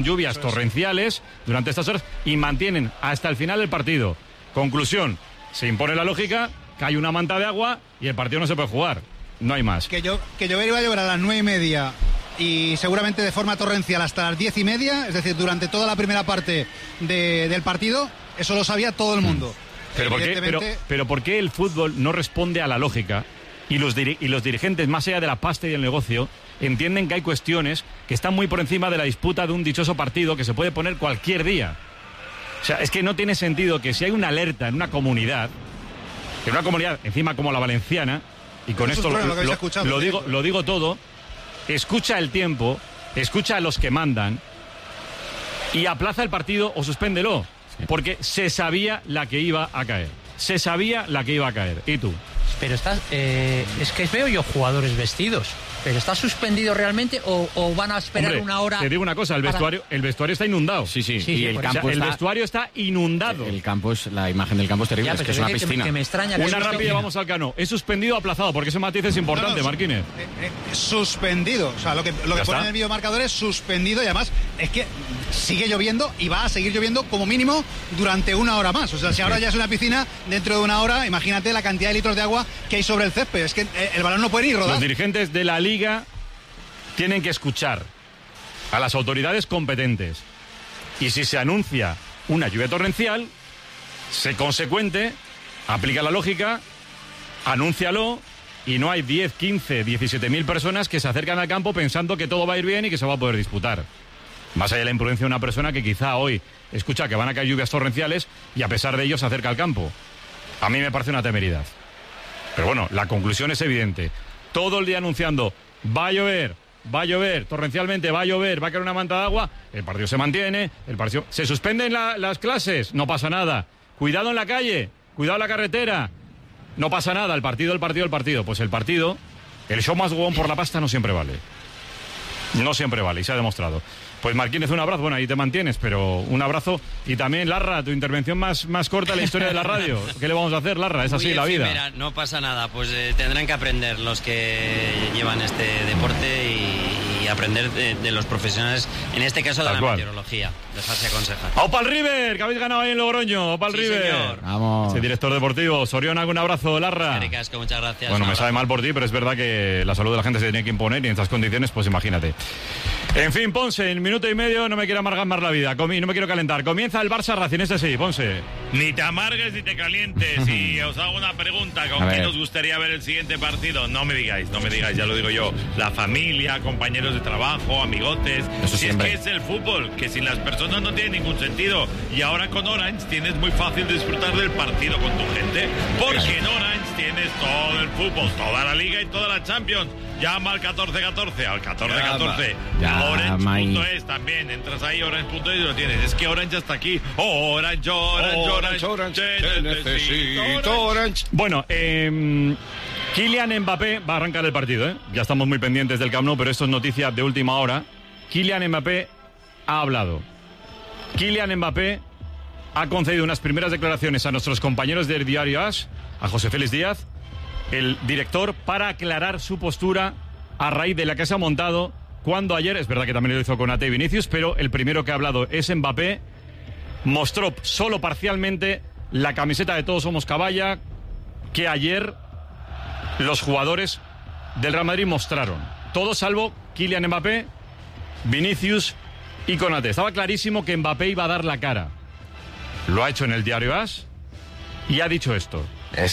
lluvias torrenciales durante estas horas y mantienen hasta el final del partido. Conclusión, se impone la lógica, cae una manta de agua y el partido no se puede jugar. No hay más. Que llover iba a llover a las 9:30 y seguramente de forma torrencial hasta las 10:30, es decir, durante toda la primera parte del partido, eso lo sabía todo el mundo. Pero ¿por qué el fútbol no responde a la lógica y los dirigentes, más allá de la pasta y del negocio, entienden que hay cuestiones que están muy por encima de la disputa de un dichoso partido que se puede poner cualquier día? O sea, es que no tiene sentido que si hay una alerta en una comunidad encima como la valenciana, y con esto lo digo todo, escucha el tiempo, escucha a los que mandan y aplaza el partido o suspéndelo, porque se sabía la que iba a caer. ¿Y tú? Pero es que veo yo jugadores vestidos. ¿Pero está suspendido realmente o van a esperar una hora? Te digo una cosa, el vestuario está inundado. Sí. Y el campo el vestuario está inundado. La imagen del campo es terrible, es que es una piscina. Que me extraña que una rápida, vamos al cano. ¿Es suspendido o aplazado? Porque ese matiz es importante, Marquínez. Suspendido. O sea, lo que pone en el videomarcador es suspendido y además es que sigue lloviendo y va a seguir lloviendo como mínimo durante una hora más. O sea, si ahora ya es una piscina, dentro de una hora, imagínate la cantidad de litros de agua que hay sobre el césped. Es que el balón no puede ni rodar. Los dirigentes de la Liga tienen que escuchar a las autoridades competentes y si se anuncia una lluvia torrencial, sé consecuente, aplica la lógica, anúncialo y no hay 10, 15, 17.000 personas que se acercan al campo pensando que todo va a ir bien y que se va a poder disputar. Más allá de la imprudencia de una persona que quizá hoy escucha que van a caer lluvias torrenciales y a pesar de ello se acerca al campo. A mí me parece una temeridad. Pero bueno, la conclusión es evidente. Todo el día anunciando, va a llover, torrencialmente va a llover, va a caer una manta de agua, el partido se mantiene, se suspenden las clases, no pasa nada. Cuidado en la calle, cuidado en la carretera, no pasa nada, el partido. Pues el show más huevón por la pasta no siempre vale. No siempre vale y se ha demostrado. Pues Marquínez, un abrazo, bueno, ahí te mantienes, pero un abrazo. Y también, Larra, tu intervención más corta en la historia de la radio. ¿Qué le vamos a hacer, Larra? Es así la vida. Mira, no pasa nada, pues tendrán que aprender los que llevan este deporte y aprender de los profesionales, en este caso de la meteorología, dejarse aconsejar. ¡Opa al River! Que habéis ganado ahí en Logroño, ¡opa al River! Señor. Vamos. Ese director deportivo, Soriona, un abrazo, Larra. Casco, muchas gracias. Bueno, me sabe mal por ti, pero es verdad que la salud de la gente se tiene que imponer y en estas condiciones, pues imagínate. En fin, Ponce, en minuto y medio no me quiero amargar más la vida, no me quiero calentar. Comienza el Barça Racing, ese sí, Ponce. Ni te amargues ni te calientes. Y os hago una pregunta, ¿con quién os gustaría ver el siguiente partido? No me digáis, ya lo digo yo. La familia, compañeros de trabajo, amigotes. Eso si siempre. es que es el fútbol, que sin las personas no tiene ningún sentido. Y ahora con Orange tienes muy fácil disfrutar del partido con tu gente, porque en Orange tienes todo el fútbol, toda la Liga y toda la Champions. Llama al 1414, al 1414. Orange.es también. Entras ahí, Orange.es y lo tienes. Es que Orange está aquí. Orange. Te necesito, Orange. Bueno, Kylian Mbappé va a arrancar el partido, ¿eh? Ya estamos muy pendientes del Camp Nou, pero esto es noticia de última hora. Kylian Mbappé ha hablado. Kylian Mbappé ha concedido unas primeras declaraciones a nuestros compañeros del diario AS, a José Félix Díaz, el director, para aclarar su postura a raíz de la que se ha montado cuando ayer, es verdad que también lo hizo con Ate y Vinicius, pero el primero que ha hablado es Mbappé, mostró solo parcialmente la camiseta de Todos Somos Caballa que ayer los jugadores del Real Madrid mostraron. Todos salvo Kylian Mbappé, Vinicius y Konaté. Estaba clarísimo que Mbappé iba a dar la cara. Lo ha hecho en el diario AS y ha dicho esto.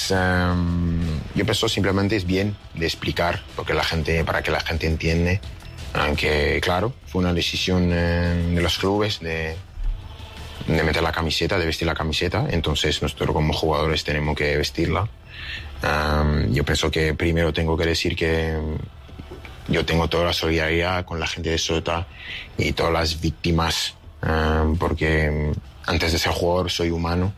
Yo pienso simplemente es bien de explicar para que la gente entiende, aunque claro, fue una decisión de los clubes de meter la camiseta, de vestir la camiseta, entonces nosotros como jugadores tenemos que vestirla. Yo pienso que primero tengo que decir que yo tengo toda la solidaridad con la gente de Sota y todas las víctimas, porque antes de ser jugador soy humano.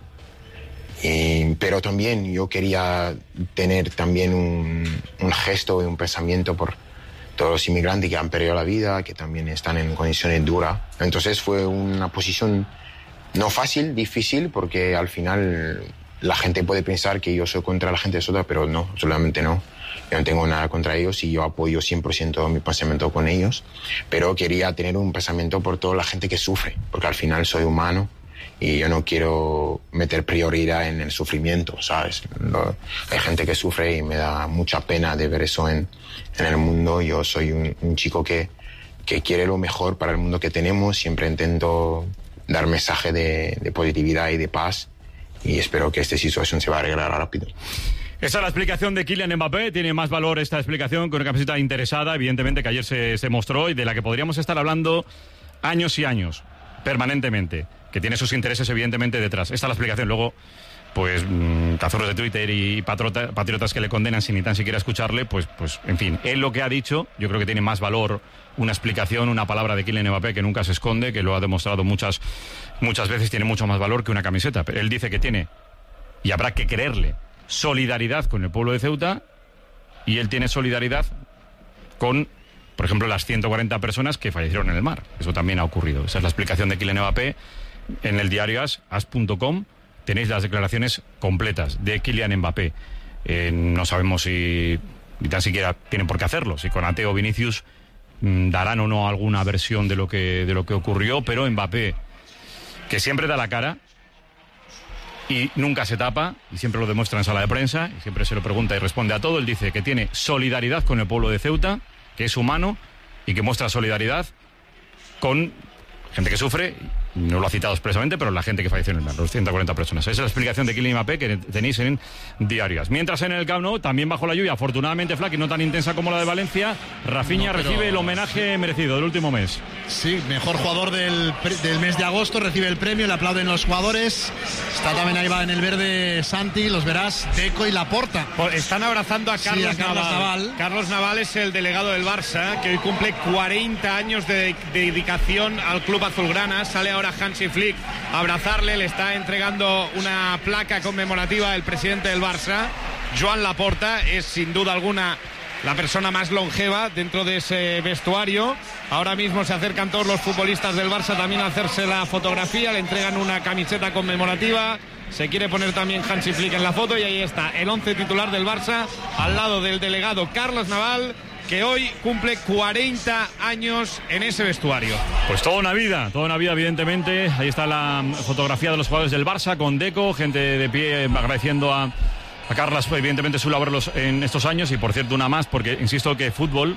Pero también yo quería tener también un gesto y un pensamiento por todos los inmigrantes que han perdido la vida, que también están en condiciones duras. Entonces fue una posición no fácil, difícil, porque al final la gente puede pensar que yo soy contra la gente de Ceuta, pero no, absolutamente no. Yo no tengo nada contra ellos y yo apoyo 100% mi pensamiento con ellos, pero quería tener un pensamiento por toda la gente que sufre, porque al final soy humano y yo no quiero meter prioridad en el sufrimiento, ¿sabes? Hay gente que sufre y me da mucha pena de ver eso en el mundo. Yo soy un chico que quiere lo mejor para el mundo que tenemos, siempre intento dar mensaje de positividad y de paz y espero que esta situación se va a arreglar rápido. Esa es la explicación de Kylian Mbappé. Tiene más valor esta explicación con una camiseta interesada, evidentemente, que ayer se mostró y de la que podríamos estar hablando años y años, permanentemente, que tiene sus intereses, evidentemente, detrás. Esta es la explicación. Luego, pues, cazorros de Twitter y patriotas que le condenan sin ni tan siquiera escucharle, pues, en fin, él lo que ha dicho, yo creo que tiene más valor una explicación, una palabra de Kylian Mbappé que nunca se esconde, que lo ha demostrado muchas veces, tiene mucho más valor que una camiseta. Pero él dice que tiene, y habrá que creerle, solidaridad con el pueblo de Ceuta, y él tiene solidaridad con, por ejemplo, las 140 personas que fallecieron en el mar. Eso también ha ocurrido. Esa es la explicación de Kylian Mbappé. En el diario as.com tenéis las declaraciones completas de Kylian Mbappé. No sabemos si ni tan siquiera tienen por qué hacerlo, si con Ateo Vinicius darán o no alguna versión de lo que ocurrió, pero Mbappé, que siempre da la cara y nunca se tapa, y siempre lo demuestra en sala de prensa, y siempre se lo pregunta y responde a todo. Él dice que tiene solidaridad con el pueblo de Ceuta, que es humano y que muestra solidaridad con gente que sufre. No lo ha citado expresamente, pero la gente que falleció en el mar, los 140 personas. Esa es la explicación de Kylian Mbappé que tenéis en diarias. Mientras en el Camp Nou, también bajo la lluvia, afortunadamente, Flaky, no tan intensa como la de Valencia, Rafinha recibe el homenaje merecido del último mes. Sí, mejor jugador del mes de agosto, recibe el premio, le aplauden los jugadores. Está también ahí va en el verde Santi, los verás, Deco y Laporta. Están abrazando a Carlos Naval. Carlos Naval es el delegado del Barça, que hoy cumple 40 años de dedicación al club azulgrana. Sale ahora Hansi Flick a abrazarle, le está entregando una placa conmemorativa el presidente del Barça. Joan Laporta es sin duda alguna la persona más longeva dentro de ese vestuario. Ahora mismo se acercan todos los futbolistas del Barça también a hacerse la fotografía, le entregan una camiseta conmemorativa. Se quiere poner también Hansi Flick en la foto y ahí está el 11 titular del Barça al lado del delegado Carlos Naval, que hoy cumple 40 años en ese vestuario. Pues toda una vida, evidentemente. Ahí está la fotografía de los jugadores del Barça con Deco, gente de pie agradeciendo a Carlos, evidentemente, su labor en estos años. Y por cierto, una más, porque insisto que fútbol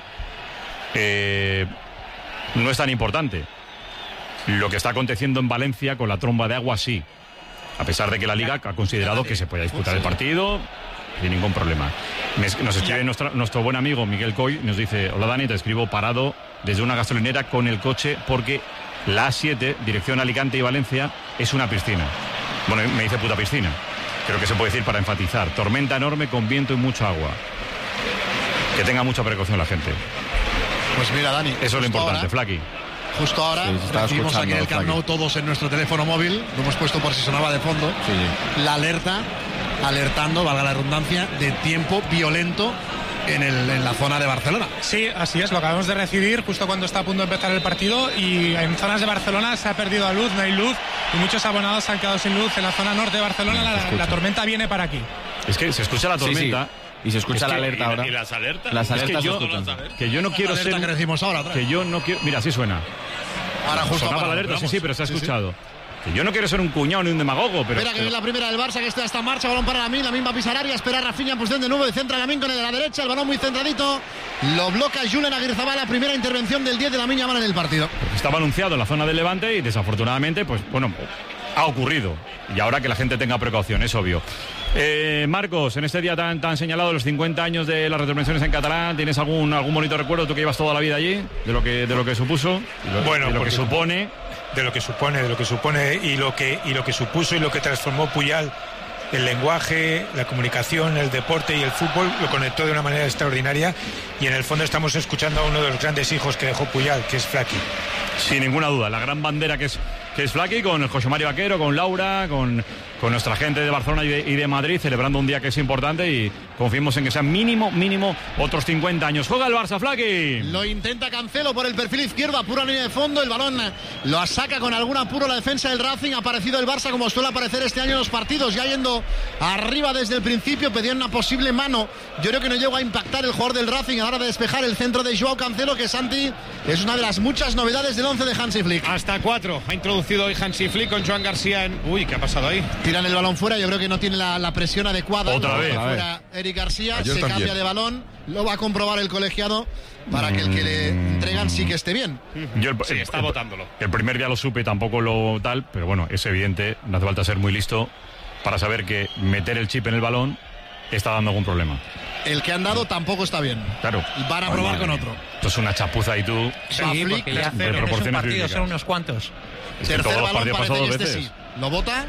no es tan importante. Lo que está aconteciendo en Valencia con la tromba de agua, sí. A pesar de que la Liga ha considerado que se puede disputar el partido sin ningún problema. Nos escribe nuestro buen amigo Miguel Coy, nos dice: hola Dani, te escribo parado desde una gasolinera con el coche porque la A7, dirección Alicante y Valencia, es una piscina. Bueno, me dice puta piscina. Creo que se puede decir para enfatizar. Tormenta enorme con viento y mucha agua. Que tenga mucha precaución la gente. Pues mira, Dani, eso es lo importante, Flaky. Justo ahora recibimos aquí en el Camp Nou todos en nuestro teléfono móvil, lo hemos puesto por si sonaba de fondo, la alerta, alertando, valga la redundancia, de tiempo violento en la zona de Barcelona. Sí, así es, lo acabamos de recibir justo cuando está a punto de empezar el partido, y en zonas de Barcelona se ha perdido la luz, no hay luz, y muchos abonados se han quedado sin luz. En la zona norte de Barcelona la tormenta viene para aquí. Es que se escucha la tormenta. Sí. Y se escucha la alerta ahora. ¿Y las alertas? Las alertas es que yo no quiero ser... que decimos ahora, que yo no quiero... Mira, así suena. Ahora justo sonaba la alerta, sí, pero se ha escuchado. Sí. Que yo no quiero ser un cuñado ni un demagogo, pero... Espera que viene la primera del Barça, que está en marcha, balón para Lamine va a pisar área, espera a Rafinha en posición de nuevo, de centra Lamine con el de la derecha, el balón muy centradito, lo bloca Julen Aguirrezabala, primera intervención del 10 de Lamine Yamal en el partido. Porque estaba anunciado en la zona del Levante y desafortunadamente, pues bueno, ha ocurrido. Y ahora que la gente tenga precaución, es obvio. Marcos, en este día tan señalado, los 50 años de las retransmisiones en catalán, ¿tienes algún bonito recuerdo, tú que llevas toda la vida allí, de lo que supuso? Bueno, de lo que supone. De lo que supone y lo que supuso y lo que transformó Puyal, el lenguaje, la comunicación, el deporte y el fútbol, lo conectó de una manera extraordinaria, y en el fondo estamos escuchando a uno de los grandes hijos que dejó Puyal, que es Flaky. Sin ninguna duda, la gran bandera que es Flaky, con José Mario Vaquero, con Laura, con nuestra gente de Barcelona y de Madrid, celebrando un día que es importante, y confiemos en que sean mínimo otros 50 años. Juega el Barça, Flaky. Lo intenta Cancelo por el perfil izquierdo, a pura línea de fondo, el balón lo saca con algún apuro la defensa del Racing. Ha aparecido el Barça como suele aparecer este año en los partidos, ya yendo arriba desde el principio, pedían una posible mano. Yo creo que no llegó a impactar el jugador del Racing a la hora de despejar el centro de Joao Cancelo, que Santi es una de las muchas novedades del 11 de Hansi Flick. Hasta 4 ha introducido hoy Hansi Flick con Joan García en... Uy, ¿qué ha pasado ahí? Tiran el balón fuera, yo creo que no tiene la presión adecuada. Otra vez. Fuera Eric García, ayer se también cambia de balón, lo va a comprobar el colegiado para que el que le entregan sí que esté bien. Sí, está votándolo. El primer día lo supe, tampoco lo tal, pero bueno, es evidente, no hace falta ser muy listo para saber que meter el chip en el balón está dando algún problema. El que han dado tampoco está bien. Claro. Van a probar con otro. Esto es una chapuza y tú... Sí, porque ya es un partido, son unos cuantos. Tercer balón, parece que este sí. Lo vota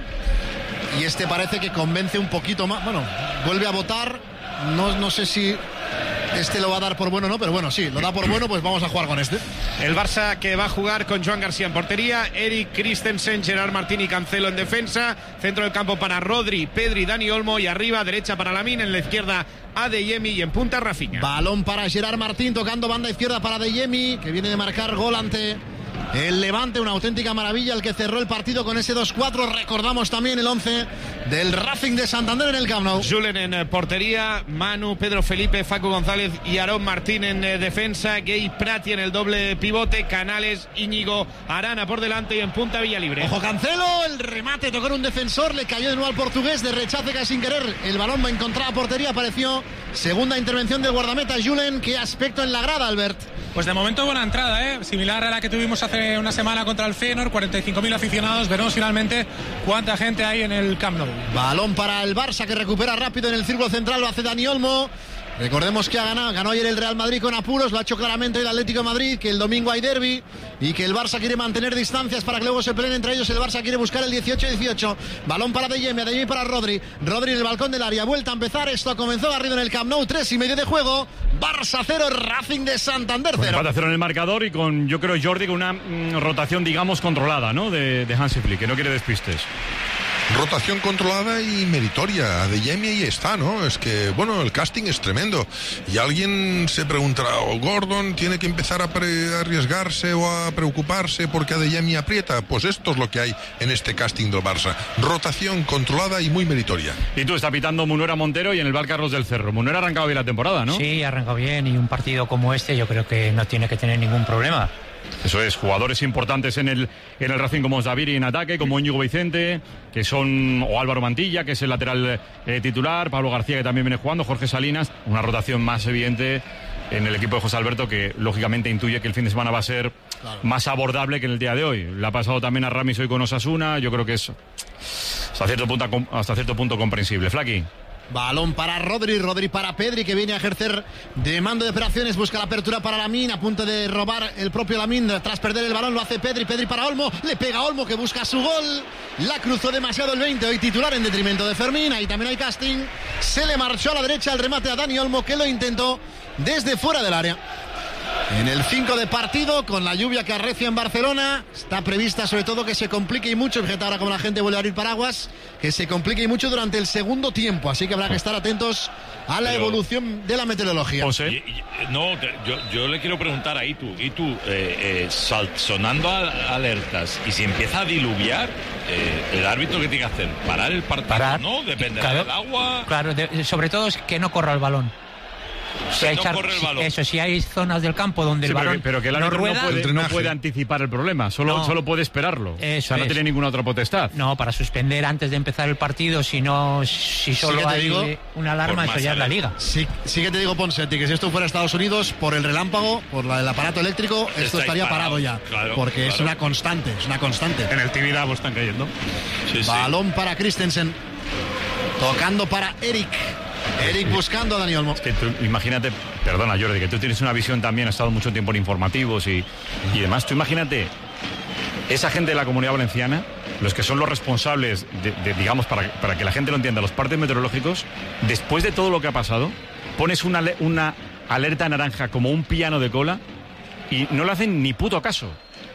y este parece que convence un poquito más. Bueno, vuelve a votar. No sé si este lo va a dar por bueno o no, pero bueno, sí, lo da por bueno, pues vamos a jugar con este. El Barça que va a jugar con Joan García en portería, Eric, Christensen, Gerard Martín y Cancelo en defensa, centro del campo para Rodri, Pedri, Dani Olmo, y arriba derecha para Lamine, en la izquierda Adeyemi y en punta Rafinha. Balón para Gerard Martín, tocando banda izquierda para Adeyemi, que viene de marcar gol ante el Levante, una auténtica maravilla el que cerró el partido con ese 2-4. Recordamos también el 11 del Racing de Santander en el Camp Nou. Julen en portería, Manu, Pedro Felipe, Facu González y Aarón Martín en defensa, Gay Prati en el doble pivote, Canales, Íñigo, Arana por delante y en punta Villalibre. Ojo Cancelo, el remate tocó en un defensor, le cayó de nuevo al portugués de rechace casi sin querer. El balón va a encontrar a portería, apareció segunda intervención del guardameta Julen. ¿Qué aspecto en la grada, Albert? Pues de momento buena entrada, similar a la que tuvimos hace una semana contra el Feyenoord, 45.000 aficionados. Veremos finalmente cuánta gente hay en el Camp Nou. Balón para el Barça, que recupera rápido en el círculo central, lo hace Dani Olmo. Recordemos que ganó ayer el Real Madrid con apuros, lo ha hecho claramente el Atlético de Madrid, que el domingo hay derbi y que el Barça quiere mantener distancias para que luego se peleen entre ellos. El Barça quiere buscar el 18-18. Balón para Adeyemi para Rodri en el balcón del área, vuelta a empezar. Esto comenzó Garrido en el Camp Nou, 3:30 de juego. Barça 0, Racing de Santander 0. Empate a 0 en el marcador y con, yo creo, Jordi, con una rotación, digamos, controlada, ¿no? De Hansi Flick, que no quiere despistes. Rotación controlada y meritoria. Adeyemi ahí está, ¿no? Es que, bueno, el casting es tremendo. Y alguien se preguntará, ¿o Gordon tiene que empezar a arriesgarse o a preocuparse porque Adeyemi aprieta? Pues esto es lo que hay en este casting del Barça. Rotación controlada y muy meritoria. Y tú, está pitando Munuera Montero y en el Bar Carlos del Cerro. Munuera ha arrancado bien la temporada, ¿no? Sí, ha arrancado bien, y un partido como este yo creo que no tiene que tener ningún problema. Eso es, jugadores importantes en el Racing como Zaviri en ataque, como Íñigo Vicente, que son, o Álvaro Mantilla, que es el lateral titular, Pablo García, que también viene jugando, Jorge Salinas, una rotación más evidente en el equipo de José Alberto, que lógicamente intuye que el fin de semana va a ser más abordable que en el día de hoy. Le ha pasado también a Ramis hoy con Osasuna, yo creo que es hasta cierto punto comprensible. Flaky. Balón para Rodri para Pedri, que viene a ejercer de mando de operaciones, busca la apertura para Lamine, a punto de robar el propio Lamine tras perder el balón, lo hace Pedri para Olmo, le pega a Olmo, que busca su gol, la cruzó demasiado el 20, hoy titular en detrimento de Fermín. Ahí también hay casting, se le marchó a la derecha el remate a Dani Olmo, que lo intentó desde fuera del área. En el 5 de partido, con la lluvia que arrecia en Barcelona, está prevista sobre todo que se complique y mucho, fíjate ahora como la gente vuelve a abrir paraguas, que se complique y mucho durante el segundo tiempo, así que habrá que estar atentos a la evolución de la meteorología. Yo le quiero preguntar a Itu, sonando alertas, y si empieza a diluviar, el árbitro, ¿qué tiene que hacer? ¿Parar el partido? ¿No? Dependerá del agua. Claro, sobre todo es que no corra el balón. Si hay zonas del campo donde el balón pero que el árbitro no puede anticipar el problema, solo puede esperarlo. No tiene ninguna otra potestad. No, para suspender antes de empezar el partido, si solo hay una alarma, eso ya es la liga. Sí que te digo, Ponseti, que si esto fuera Estados Unidos, por el relámpago, por el aparato eléctrico, esto estaría parado ya. Porque es una constante. En el Tibidabo están cayendo. Balón para Christensen, tocando para Eric buscando a Dani Olmo. Es que tú, imagínate, perdona Jordi, que tú tienes una visión también, has estado mucho tiempo en informativos y demás. Tú imagínate, esa gente de la Comunidad Valenciana, los que son los responsables digamos, para que la gente lo entienda, los partes meteorológicos, después de todo lo que ha pasado, pones una alerta naranja como un piano de cola y no le hacen ni puto caso.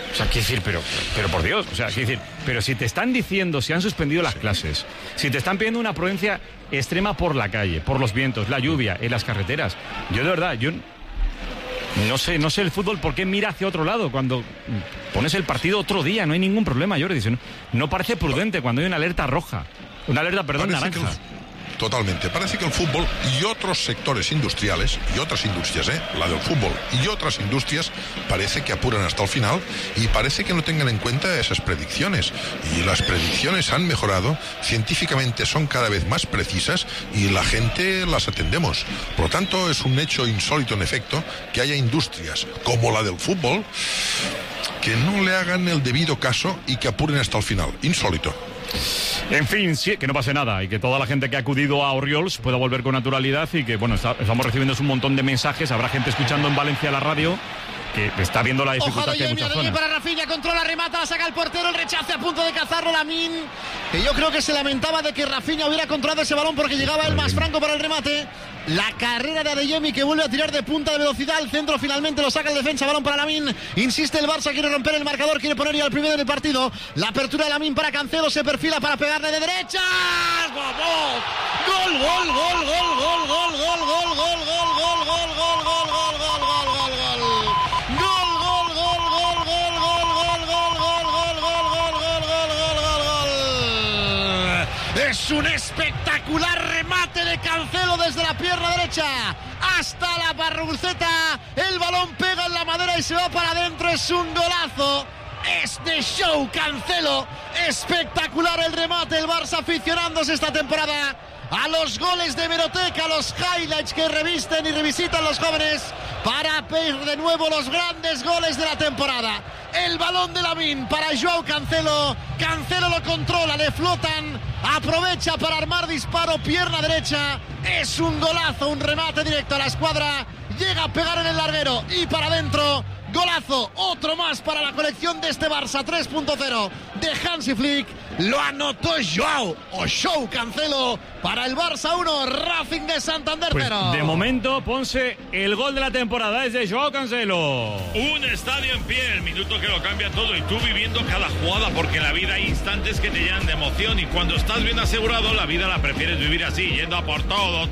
O sea, quiero decir, pero por Dios, o sea, quiero decir, pero si te están diciendo, si han suspendido las clases, si te están pidiendo una prudencia extrema por la calle, por los vientos, la lluvia, en las carreteras, yo de verdad, no sé el fútbol por qué mira hacia otro lado cuando pones el partido otro día, no hay ningún problema, Jordi. No parece prudente cuando hay una alerta roja, naranja. Totalmente. Parece que el fútbol y otros sectores industriales, y otras industrias, la del fútbol y otras industrias, parece que apuran hasta el final y parece que no tengan en cuenta esas predicciones. Y las predicciones han mejorado, científicamente son cada vez más precisas y la gente las atendemos. Por lo tanto, es un hecho insólito, en efecto, que haya industrias como la del fútbol que no le hagan el debido caso y que apuren hasta el final. Insólito. En fin, sí, que no pase nada y que toda la gente que ha acudido a Oriols pueda volver con naturalidad y que, bueno, estamos recibiendo un montón de mensajes. Habrá gente escuchando en Valencia la radio que está viendo la dificultad que hay en muchas zonas. Para Rafinha, controla, remata, la saca el portero, el rechace a punto de cazarlo Lamine, que yo creo que se lamentaba de que Rafinha hubiera controlado ese balón porque llegaba el más franco para el remate. La carrera de Adeyemi, que vuelve a tirar de punta de velocidad. El centro finalmente lo saca el defensa. Balón para Lamine. Insiste el Barça, quiere romper el marcador, quiere poner ya el primero del partido. La apertura de Lamine para Cancelo, se perfila para pegarle de derecha. ¡Gol! ¡Gol, gol, gol, gol, gol, gol, gol, gol, gol, gol, gol, gol, gol, gol, gol, gol, gol, gol, gol. Es un espectacular remate de Cancelo desde la pierna derecha hasta la barruceta. El balón pega en la madera y se va para adentro. Es un golazo. Es de show Cancelo. Espectacular el remate. El Barça aficionándose esta temporada a los goles de hemeroteca, a los highlights que revisten y revisitan los jóvenes para ver de nuevo los grandes goles de la temporada. El balón de Lamine para Joao Cancelo. Cancelo lo controla, le flotan, aprovecha para armar disparo, pierna derecha. Es un golazo, un remate directo a la escuadra. Llega a pegar en el larguero y para adentro. Golazo, otro más para la colección de este Barça 3.0 de Hansi Flick. Lo anotó Joao Cancelo para el Barça 1, Racing de Santander 0. Pues de momento, Ponce, el gol de la temporada es de Joao Cancelo. Un estadio en pie, el minuto que lo cambia todo y tú viviendo cada jugada, porque en la vida hay instantes que te llenan de emoción y cuando estás bien asegurado, la vida la prefieres vivir así, yendo a por todo.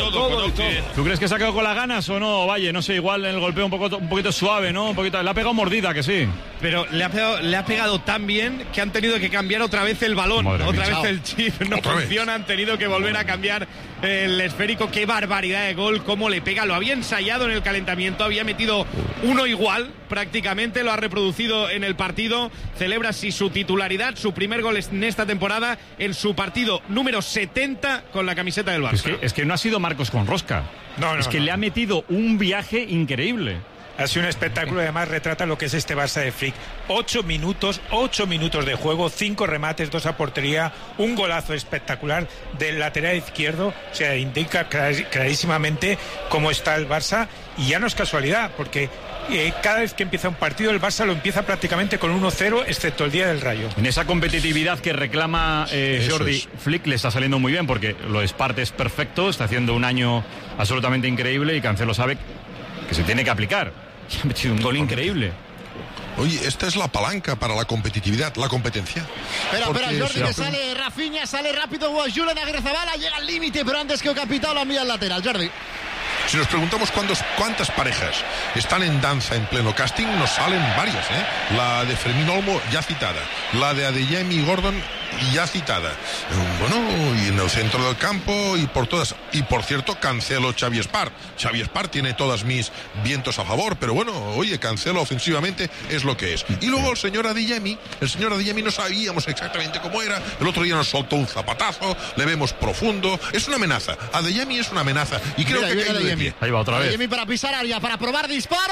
¿Tú crees que se ha quedado con las ganas o no, Valle? No sé, igual el golpeo un poquito suave, ¿no? Un poquito, le ha pegado mordida, que sí. Pero le ha pegado tan bien que han tenido que cambiar otra vez el balón. Otra vez el chip no funciona, han tenido que volver a cambiar el esférico. Qué barbaridad de gol, cómo le pega. Lo había ensayado en el calentamiento, había metido uno igual prácticamente, lo ha reproducido en el partido. Celebra así su titularidad, su primer gol en esta temporada en su partido número 70 con la camiseta del Barça. Es que no ha sido Marcos con rosca. Le ha metido un viaje increíble. Ha sido un espectáculo, además retrata lo que es este Barça de Flick. 8 minutos de juego, 5 remates, 2 a portería, un golazo espectacular del lateral izquierdo. O sea, indica clarísimamente cómo está el Barça. Y ya no es casualidad, porque cada vez que empieza un partido, el Barça lo empieza prácticamente con 1-0, excepto el día del Rayo. En esa competitividad que reclama Jordi, Flick le está saliendo muy bien, porque lo de Espart es perfecto, está haciendo un año absolutamente increíble y Cancelo sabe que se tiene que aplicar. Y ha metido un gol increíble. Oye, esta es la palanca para la competitividad, la competencia. Pero Jordi, que sale Rafinha, sale rápido Julen Agrezabala, llega al límite, pero antes que el capitán lo envía al lateral. Jordi. Si nos preguntamos cuántas parejas están en danza en pleno casting, nos salen varias, ¿eh? La de Fermín Olmo, ya citada. La de Adeyemi y Gordon, ya citada. Bueno, y en el centro del campo y por todas. Y por cierto, Cancelo, Xavi Espart. Xavi Espart tiene todas mis vientos a favor, pero bueno, oye, Cancelo ofensivamente es lo que es. Y luego el señor Adeyemi no sabíamos exactamente cómo era. El otro día nos soltó un zapatazo, le vemos profundo. Es una amenaza. Adeyemi es una amenaza. Y creo que ha caído de pie. Ahí va otra vez. Adeyemi para pisar área, para probar disparo.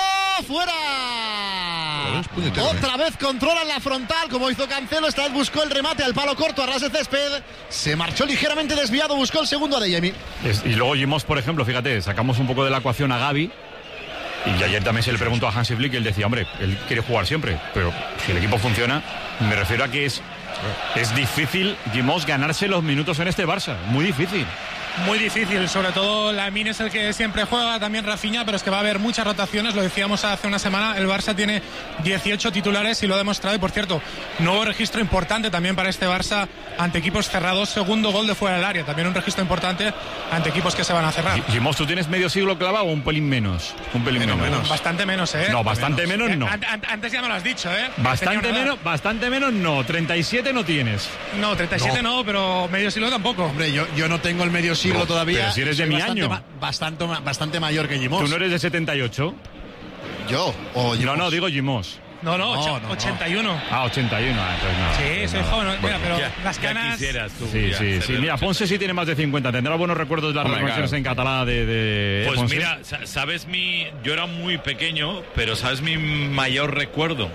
¡Fuera! Otra vez controla en la frontal, como hizo Cancelo. Esta vez buscó el remate al palo corto a ras de césped. Se marchó ligeramente desviado, buscó el segundo Adeyemi. Y luego Gimos, por ejemplo, fíjate, sacamos un poco de la ecuación a Gavi. Y ayer también se le preguntó a Hansi Flick y él decía, hombre, él quiere jugar siempre, pero si el equipo funciona, me refiero a que es difícil, Gimos, ganarse los minutos en este Barça. Muy difícil. Muy difícil, sobre todo Lamine es el que siempre juega, también Rafinha, pero es que va a haber muchas rotaciones, lo decíamos hace una semana, el Barça tiene 18 titulares y lo ha demostrado, y por cierto, nuevo registro importante también para este Barça ante equipos cerrados, segundo gol de fuera del área, también un registro importante ante equipos que se van a cerrar. Gimos, ¿tú tienes medio siglo clavado o un pelín menos? Un pelín menos. Bastante menos, ¿eh? No, bastante menos no. Antes ya me lo has dicho, ¿eh? Bastante menos no, 37 no tienes. No, 37 no, pero medio siglo tampoco. Hombre, yo no tengo el medio siglo todavía. Pero si eres de mi año. Bastante mayor que Gimos. ¿Tú no eres de 78? ¿Yo? ¿O Gimos? No, digo Gimos. No, 81. Ah, 81, entonces no. Sí, soy joven. Mira, pero las canas... Tú, sí. Mira, Ponce sí tiene más de 50. Tendrá buenos recuerdos de las reconversiones en catalán de Pues Ponce. mira, ¿sabes yo era muy pequeño, pero ¿sabes mi mayor recuerdo?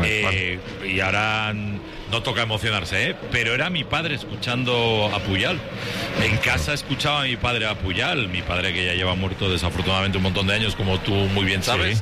Y ahora no toca emocionarse, pero era mi padre escuchando a Puyal. En casa escuchaba a mi padre a Puyal, mi padre que ya lleva muerto desafortunadamente un montón de años, como tú muy bien sabes.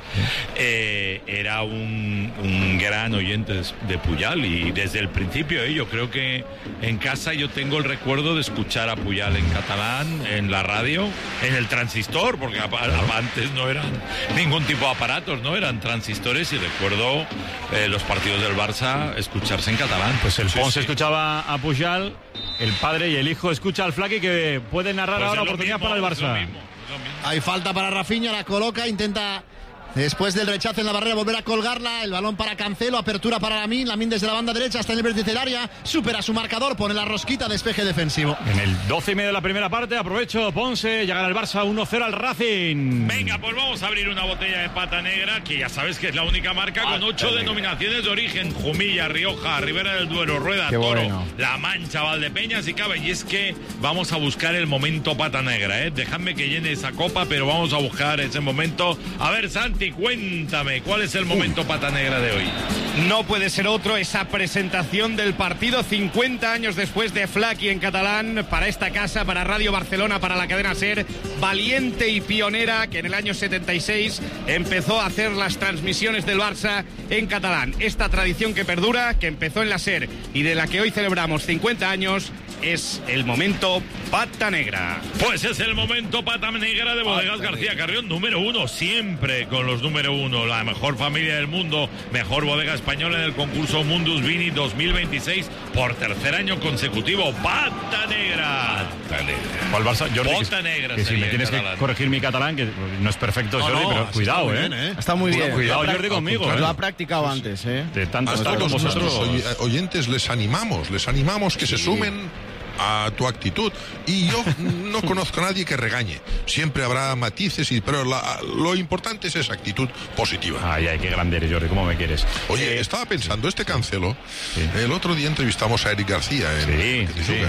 Era un gran oyente de Puyal, y desde el principio yo creo que en casa yo tengo el recuerdo de escuchar a Puyal en catalán, en la radio, en el transistor, porque antes no eran ningún tipo de aparatos, no eran transistores, y recuerdo los partidos del Barça escucharse en catalán. Pues el Ponce escuchaba a Puyal, el padre y el hijo escucha al Flaqui, que puede narrar pues ahora oportunidad para el Barça. Hay falta para Rafinha, la coloca, intenta después del rechazo en la barrera volver a colgarla, el balón para Cancelo, apertura para Lamine desde la banda derecha hasta en el vértice del área, supera su marcador, pone la rosquita, despeje defensivo. En el 12:30 de la primera parte, aprovecho Ponce, llegará el Barça 1-0 al Racing. Venga, pues vamos a abrir una botella de pata negra, que ya sabes que es la única marca con 8 denominaciones de origen: Jumilla, Rioja, Ribera del Duero, Rueda, Qué Toro, bueno. La Mancha, Valdepeñas y Cabe. Y es que vamos a buscar el momento pata negra, Dejadme que llene esa copa, pero vamos a buscar ese momento. A ver, Santi, cuéntame, ¿cuál es el momento pata negra de hoy? No puede ser otro, esa presentación del partido 50 años después de Flaqui en catalán, para esta casa, para Radio Barcelona, para la cadena SER, valiente y pionera, que en el año 76 empezó a hacer las transmisiones del Barça en catalán. Esta tradición que perdura, que empezó en la SER y de la que hoy celebramos 50 años, es el momento pata negra. Pues es el momento pata negra de Bodegas García Carrión, número 1, siempre con los número 1, la mejor familia del mundo, mejor bodega española en el concurso Mundus Vini 2026, por tercer año consecutivo. Pata negra. O el Barça, Jordi, Pata negra. que si me tienes que corregir mi catalán, que no es perfecto, Jordi, pero cuidado, Está muy bien. Cuidado, Jordi, conmigo. Lo ha practicado antes, De tantos a todos nuestros oyentes les animamos que se sumen a tu actitud, y yo no conozco a nadie que regañe, siempre habrá matices, pero lo importante es esa actitud positiva. Ay, qué grande eres, Jordi, ¿cómo me quieres? Oye, estaba pensando, Cancelo, el otro día entrevistamos a Eric García en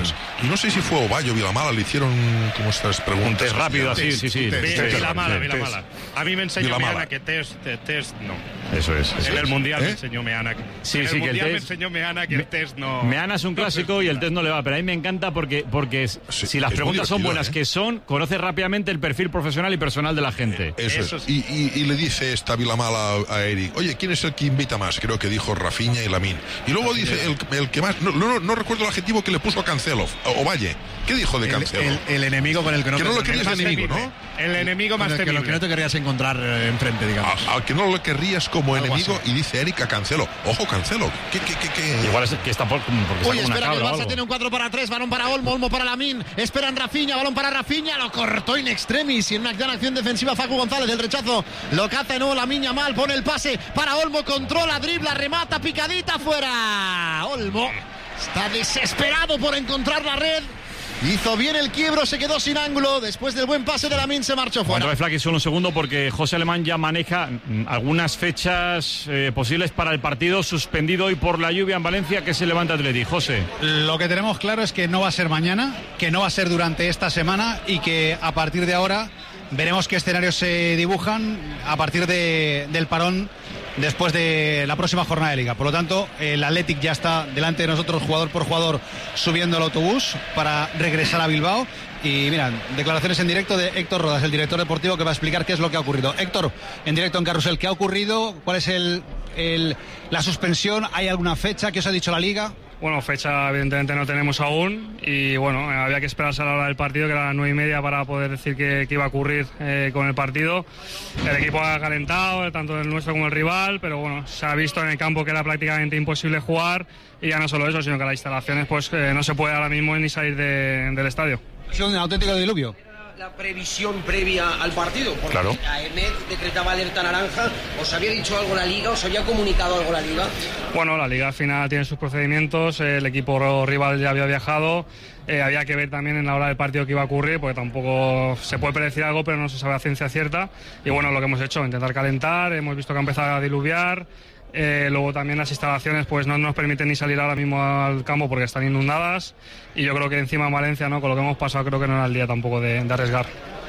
y no sé si fue Ovalle o Vilamala, le hicieron como estas preguntas rápido así, Vilamala. A mí me enseñó Meana que test no. Eso es. En el Mundial me enseñó Meana. En el Mundial me enseñó Meana que el test no. Meana es un clásico y el test no le va, pero a mí me encanta porque si las preguntas son buenas, que son, conoce rápidamente el perfil profesional y personal de la gente. Eso es. Y le dice esta Vilamala a Eric: oye, ¿quién es el que invita más? Creo que dijo Rafinha y Lamine. Y luego dice el que más, no recuerdo el adjetivo que le puso a Cancelo, Ovalle. ¿Qué dijo de Cancelo? El enemigo con el que no lo querías enemigo, ¿no? El enemigo más temible. Que no te querrías encontrar enfrente, digamos. Al que no lo querrías como enemigo, y dice Eric a Cancelo: ojo, Cancelo, ¿qué? Igual es que está porque Uy, espera, que el Barça tiene un 4-3, balón para Olmo para Lamine, esperan Rafinha, balón para Rafinha, lo cortó in extremis, y en una gran acción defensiva Facu González, el rechazo lo caza de nuevo Lamine Yamal, pone el pase para Olmo, controla, dribla, remata, picadita, fuera. Olmo está desesperado por encontrar la red. Hizo bien el quiebro, se quedó sin ángulo. Después del buen pase de Lamine se marchó fuera. Cuando ve Flaqui solo un segundo, porque José Alemán ya maneja algunas fechas posibles para el partido suspendido hoy por la lluvia en Valencia, que se levanta Atleti. José. Lo que tenemos claro es que no va a ser mañana, que no va a ser durante esta semana, y que a partir de ahora veremos qué escenarios se dibujan a partir del parón después de la próxima jornada de Liga. Por lo tanto, el Athletic ya está delante de nosotros, jugador por jugador, subiendo el autobús para regresar a Bilbao. Y mira, declaraciones en directo de Héctor Rodas, el director deportivo, que va a explicar qué es lo que ha ocurrido. Héctor, en directo en Carrusel, ¿qué ha ocurrido? ¿Cuál es la suspensión? ¿Hay alguna fecha? ¿Qué os ha dicho la Liga? Bueno, fecha evidentemente no tenemos aún y bueno, había que esperarse a la hora del partido, que era las 9:30, para poder decir qué iba a ocurrir con el partido. El equipo ha calentado, tanto el nuestro como el rival, pero bueno, se ha visto en el campo que era prácticamente imposible jugar, y ya no solo eso, sino que las instalaciones pues no se puede ahora mismo ni salir del estadio. Ha sido un auténtico diluvio. La previsión previa al partido, porque claro. AEMED decretaba alerta naranja. ¿Os había dicho algo la Liga? ¿Os había comunicado algo la Liga? Bueno, la Liga al final tiene sus procedimientos, el equipo rival ya había viajado, había que ver también en la hora del partido qué iba a ocurrir, porque tampoco se puede predecir algo, pero no se sabe a ciencia cierta, y bueno, lo que hemos hecho, intentar calentar, hemos visto que ha empezado a diluviar. Luego también las instalaciones pues no nos permiten ni salir ahora mismo al campo porque están inundadas, y yo creo que encima en Valencia, ¿no?, con lo que hemos pasado, creo que no era el día tampoco de arriesgar.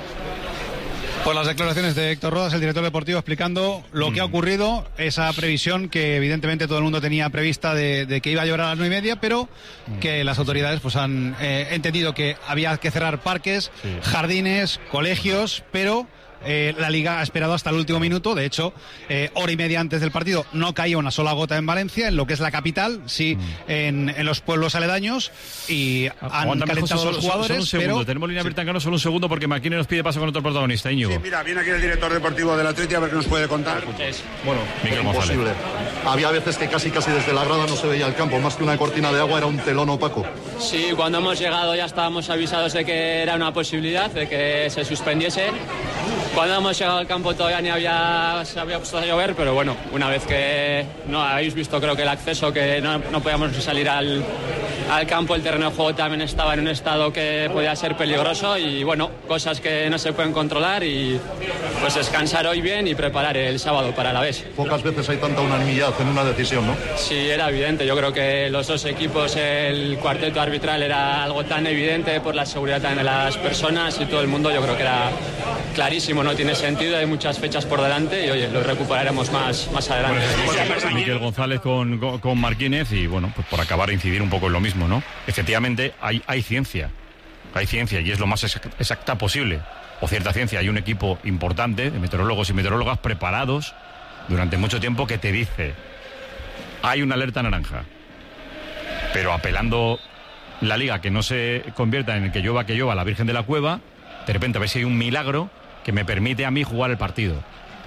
Pues las declaraciones de Héctor Rodas, el director deportivo, explicando lo que ha ocurrido, esa previsión que evidentemente todo el mundo tenía prevista de que iba a llover a las 9:30, pero que las autoridades pues han entendido que había que cerrar parques, jardines, colegios, pero la Liga ha esperado hasta el último minuto. De hecho, hora y media antes del partido no caía una sola gota en Valencia, en lo que es la capital, sí, en los pueblos aledaños, y han calentado los jugadores. Solo un segundo, pero tenemos línea abierta en Cano, solo un segundo, porque Maquini nos pide paso con otro protagonista, Íñigo. Sí, mira, viene aquí el director deportivo del Atleti a ver qué nos puede contar. Bueno, Miguel González. Imposible. Había veces que casi desde la grada no se veía el campo, más que una cortina de agua era un telón opaco. Sí, cuando hemos llegado ya estábamos avisados de que era una posibilidad, de que se suspendiese. Cuando hemos llegado al campo todavía se había puesto a llover, pero bueno, una vez que no habéis visto, creo que el acceso, que no podíamos salir al campo, el terreno de juego también estaba en un estado que podía ser peligroso, y bueno, cosas que no se pueden controlar, y pues descansar hoy bien y preparar el sábado para la Alavés. Pocas veces hay tanta unanimidad en una decisión, ¿no? Sí, era evidente. Yo creo que los dos equipos, el cuarteto arbitral era algo tan evidente por la seguridad también de las personas y todo el mundo. Yo creo que era clarísimo, no tiene sentido, hay muchas fechas por delante y oye, lo recuperaremos más adelante. Miguel González con Marquínez, y bueno, pues por acabar de incidir un poco en lo mismo, ¿no? Efectivamente hay ciencia, y es lo más exacta posible, o cierta ciencia. Hay un equipo importante de meteorólogos y meteorólogas preparados durante mucho tiempo que te dice: hay una alerta naranja, pero apelando la Liga que no se convierta en el que llueva la Virgen de la Cueva, de repente a ver si hay un milagro que me permite a mí jugar el partido.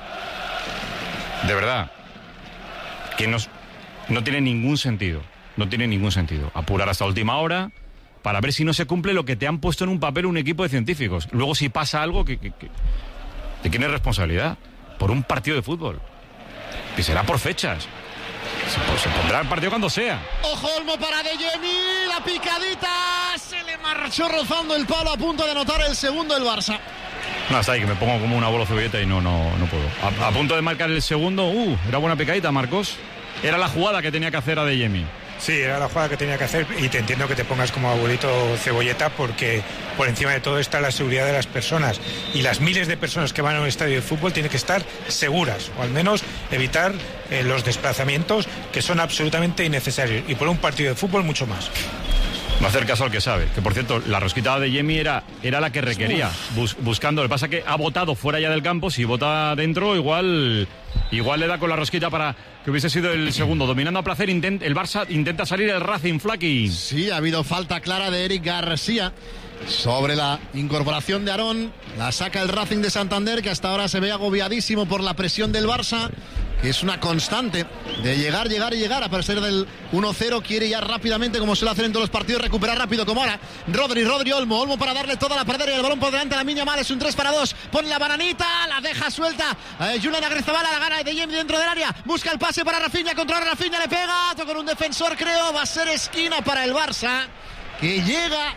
De verdad, que no tiene ningún sentido. No tiene ningún sentido apurar hasta última hora para ver si no se cumple lo que te han puesto en un papel un equipo de científicos. Luego, si pasa algo, ¿de quién es responsabilidad? Por un partido de fútbol, que será por fechas. Se pondrá el partido cuando sea. Ojo, Olmo para Adeyemi, la picadita, se le marchó rozando el palo, a punto de anotar el segundo el Barça. No, hasta ahí, que me pongo como una bola cebolleta y no puedo. A punto de marcar el segundo, era buena picadita, Marcos. Era la jugada que tenía que hacer Adeyemi. Sí, era la jugada que tenía que hacer, y te entiendo que te pongas como abuelito cebolleta, porque por encima de todo está la seguridad de las personas, y las miles de personas que van a un estadio de fútbol tienen que estar seguras, o al menos evitar los desplazamientos, que son absolutamente innecesarios, y por un partido de fútbol mucho más. No hacer caso al que sabe. Que por cierto, la rosquita de Yemi era la que requería, buscando. Lo que pasa es que ha votado fuera ya del campo. Si vota dentro, igual le da con la rosquita para que hubiese sido el segundo. Dominando a placer, el Barça intenta salir el Racing, Flaky. Sí, ha habido falta clara de Eric García sobre la incorporación de Aarón. La saca el Racing de Santander, que hasta ahora se ve agobiadísimo por la presión del Barça, que es una constante de llegar, a pesar del 1-0, quiere ya rápidamente, como suele hacer en todos los partidos, recuperar rápido, como ahora Rodri, Olmo para darle toda la pradera y el balón por delante a la Miña Mal, es un 3-2, pone la bananita, la deja suelta, Julián Agrizabala, la gana de Yemi dentro del área, busca el pase para Rafinha, controla Rafinha, le pega, toca con un defensor, creo, va a ser esquina para el Barça, que llega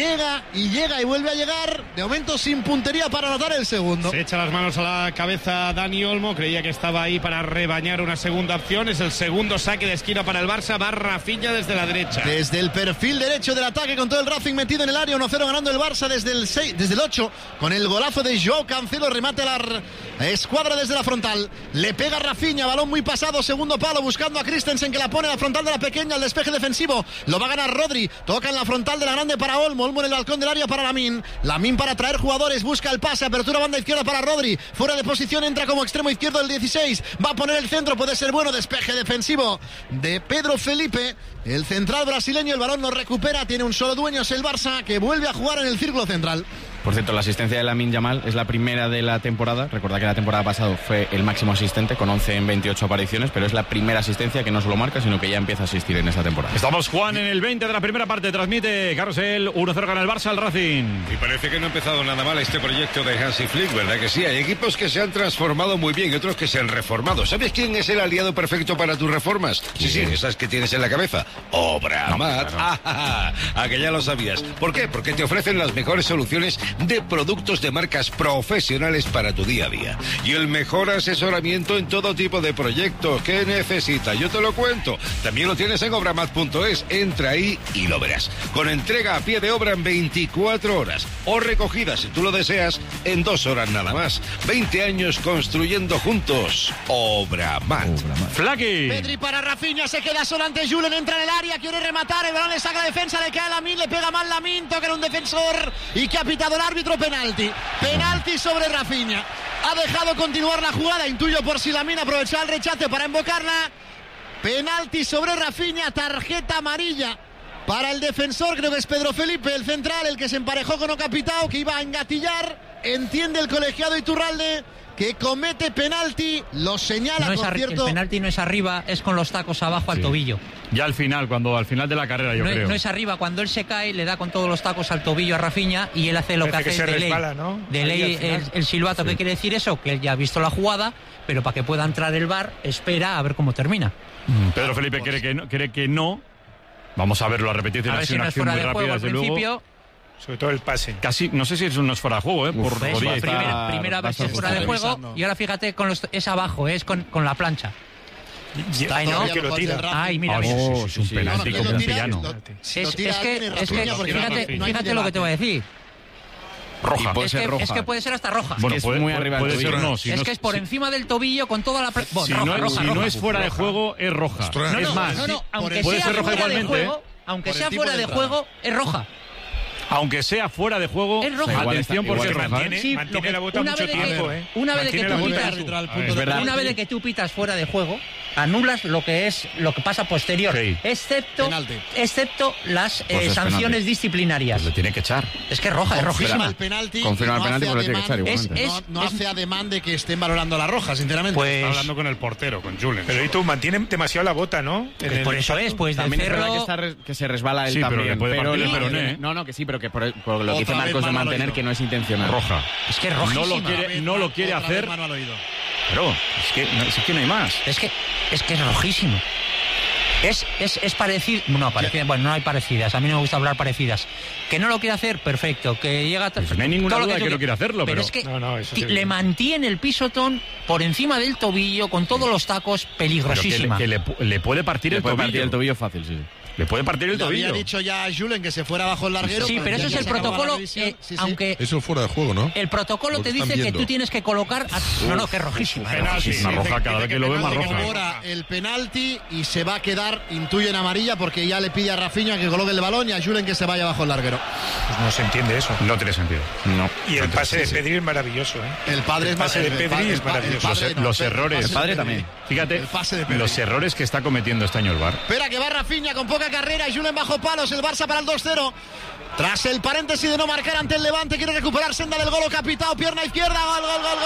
y vuelve a llegar, de momento sin puntería para anotar el segundo. Se echa las manos a la cabeza Dani Olmo, creía que estaba ahí para rebañar una segunda opción, es el segundo saque de esquina para el Barça, va Rafinha desde la derecha. Desde el perfil derecho del ataque, con todo el Racing metido en el área, 1-0 ganando el Barça desde el 8, con el golazo de Joao Cancelo, remate a la escuadra desde la frontal, le pega Rafinha, balón muy pasado, segundo palo, buscando a Christensen, que la pone a la frontal de la pequeña, el despeje defensivo, lo va a ganar Rodri, toca en la frontal frontal de la grande para Olmo en el balcón del área para Lamine para traer jugadores, busca el pase, apertura banda izquierda para Rodri, fuera de posición, entra como extremo izquierdo del 16, va a poner el centro, puede ser bueno, despeje defensivo de Pedro Felipe, el central brasileño, el balón no recupera, tiene un solo dueño, es el Barça, que vuelve a jugar en el círculo central. Por cierto, la asistencia de Lamine Yamal es la primera de la temporada. Recordad que la temporada pasada fue el máximo asistente con 11 en 28 apariciones, pero es la primera asistencia que no solo marca, sino que ya empieza a asistir en esta temporada. Estamos, Juan, en el 20 de la primera parte. Transmite Carrusel, 1-0 gana el Barça al Racing. Y parece que no ha empezado nada mal este proyecto de Hansi Flick, ¿verdad que sí? Hay equipos que se han transformado muy bien y otros que se han reformado. ¿Sabes quién es el aliado perfecto para tus reformas? Sí, esas que tienes en la cabeza. Obramat. Claro. Que ya lo sabías. ¿Por qué? Porque te ofrecen las mejores soluciones de productos de marcas profesionales para tu día a día. Y el mejor asesoramiento en todo tipo de proyectos que necesitas. Yo te lo cuento. También lo tienes en obramat.es. Entra ahí y lo verás. Con entrega a pie de obra en 24 horas. O recogida, si tú lo deseas, en 2 horas nada más. 20 años construyendo juntos. Obramat. Flaqui. Pedri para Rafinha, se queda solo ante Julen, entra en el área, quiere rematar, el balón le saca la defensa, le cae a Lamine, le pega mal Lamine, toca en un defensor y que ha pitado el árbitro. Penalti sobre Rafinha. Ha dejado continuar la jugada, intuyo por si Lamine aprovechaba el rechace para invocarla. Penalti sobre Rafinha, tarjeta amarilla para el defensor, creo que es Pedro Felipe, el central, el que se emparejó con Ocapitao, que iba a engatillar. Entiende el colegiado Iturralde que comete penalti, lo señala, no, por cierto. El penalti no es arriba, es con los tacos abajo al tobillo. Ya al final de la carrera, yo creo. No es arriba, cuando él se cae, le da con todos los tacos al tobillo a Rafinha y él hace lo que hace se de ley. Resbala, ¿no? De ley el silbato. ¿Qué quiere decir eso? Que él ya ha visto la jugada, pero para que pueda entrar el VAR, espera a ver cómo termina. Pedro Felipe cree que no. Vamos a verlo a repetir. A ver si no es fuera de juego al principio. Sobre todo el pase. Casi, no sé si eso no es fuera de juego, Primera vez es fuera de juego y ahora fíjate, es abajo, es con la plancha. Ahí no, que lo tira. Ay, mira, es un penalti como un piano. Es que fíjate lo que te voy a decir. Roja. Es que puede ser hasta roja. Bueno, es puede, muy arriba puede ser no. Si es no, que es por encima del tobillo con toda la... Si no es fuera de juego, es roja. Es más, aunque puede sea ser roja fuera de igualmente. juego, aunque sea fuera de juego, es roja. Aunque sea fuera de juego, es roja. Atención porque es roja. Mantiene la bota mucho tiempo. Una vez de que tú pitas fuera de juego, anulas lo que pasa posterior, excepto las sanciones disciplinarias. Pues le tiene que echar. Es que es roja, es rojísima. Confirma el penalti, pero le tiene que echar igualmente. No hace ademán de que estén valorando la roja, sinceramente. Pues, está hablando con el portero, con Julen. Pero ahí tú mantienes demasiado la bota, ¿no? Por eso es, pues del cerro... que se resbala él también. No, que sí, pero que por lo que dice Marcos de mantener, que no es intencional. Roja. Es que es rojísima. No lo quiere hacer. Pero es que no hay más. Es que es rojísimo. Es parecido. No hay parecidas. A mí no me gusta hablar parecidas. Que no lo quiere hacer, perfecto. Que llega. Pues no hay ninguna duda de que no quiere hacerlo. Pero es que le mantiene el pisotón por encima del tobillo con todos los tacos, peligrosísima. Que le puede partir el tobillo. Le puede partir el tobillo fácil, sí. Le puede partir el tobillo. Había dicho ya a Julen que se fuera bajo el larguero. Sí, pero eso es el protocolo. Aunque eso fuera de juego, ¿no? El protocolo te dice que tú tienes que colocar. No, que es rojísima. Es roja, cada vez que lo ve más roja. Ahora el penalti y se va a quedar, intuyo, en amarilla porque ya le pide a Rafinha que coloque el balón y a Julen que se vaya bajo el larguero. Pues no se entiende eso. No tiene sentido. No. Y el pase de Pedri es maravilloso, ¿eh? El pase de Pedri es maravilloso. Los errores. El padre también. Fíjate, los errores que está cometiendo este año el VAR. Espera que va Rafinha con poca carrera y Julen bajo palos, el Barça para el 2-0. Tras el paréntesis de no marcar ante el Levante, quiere recuperar senda del gol Ocapitao, pierna izquierda, gol.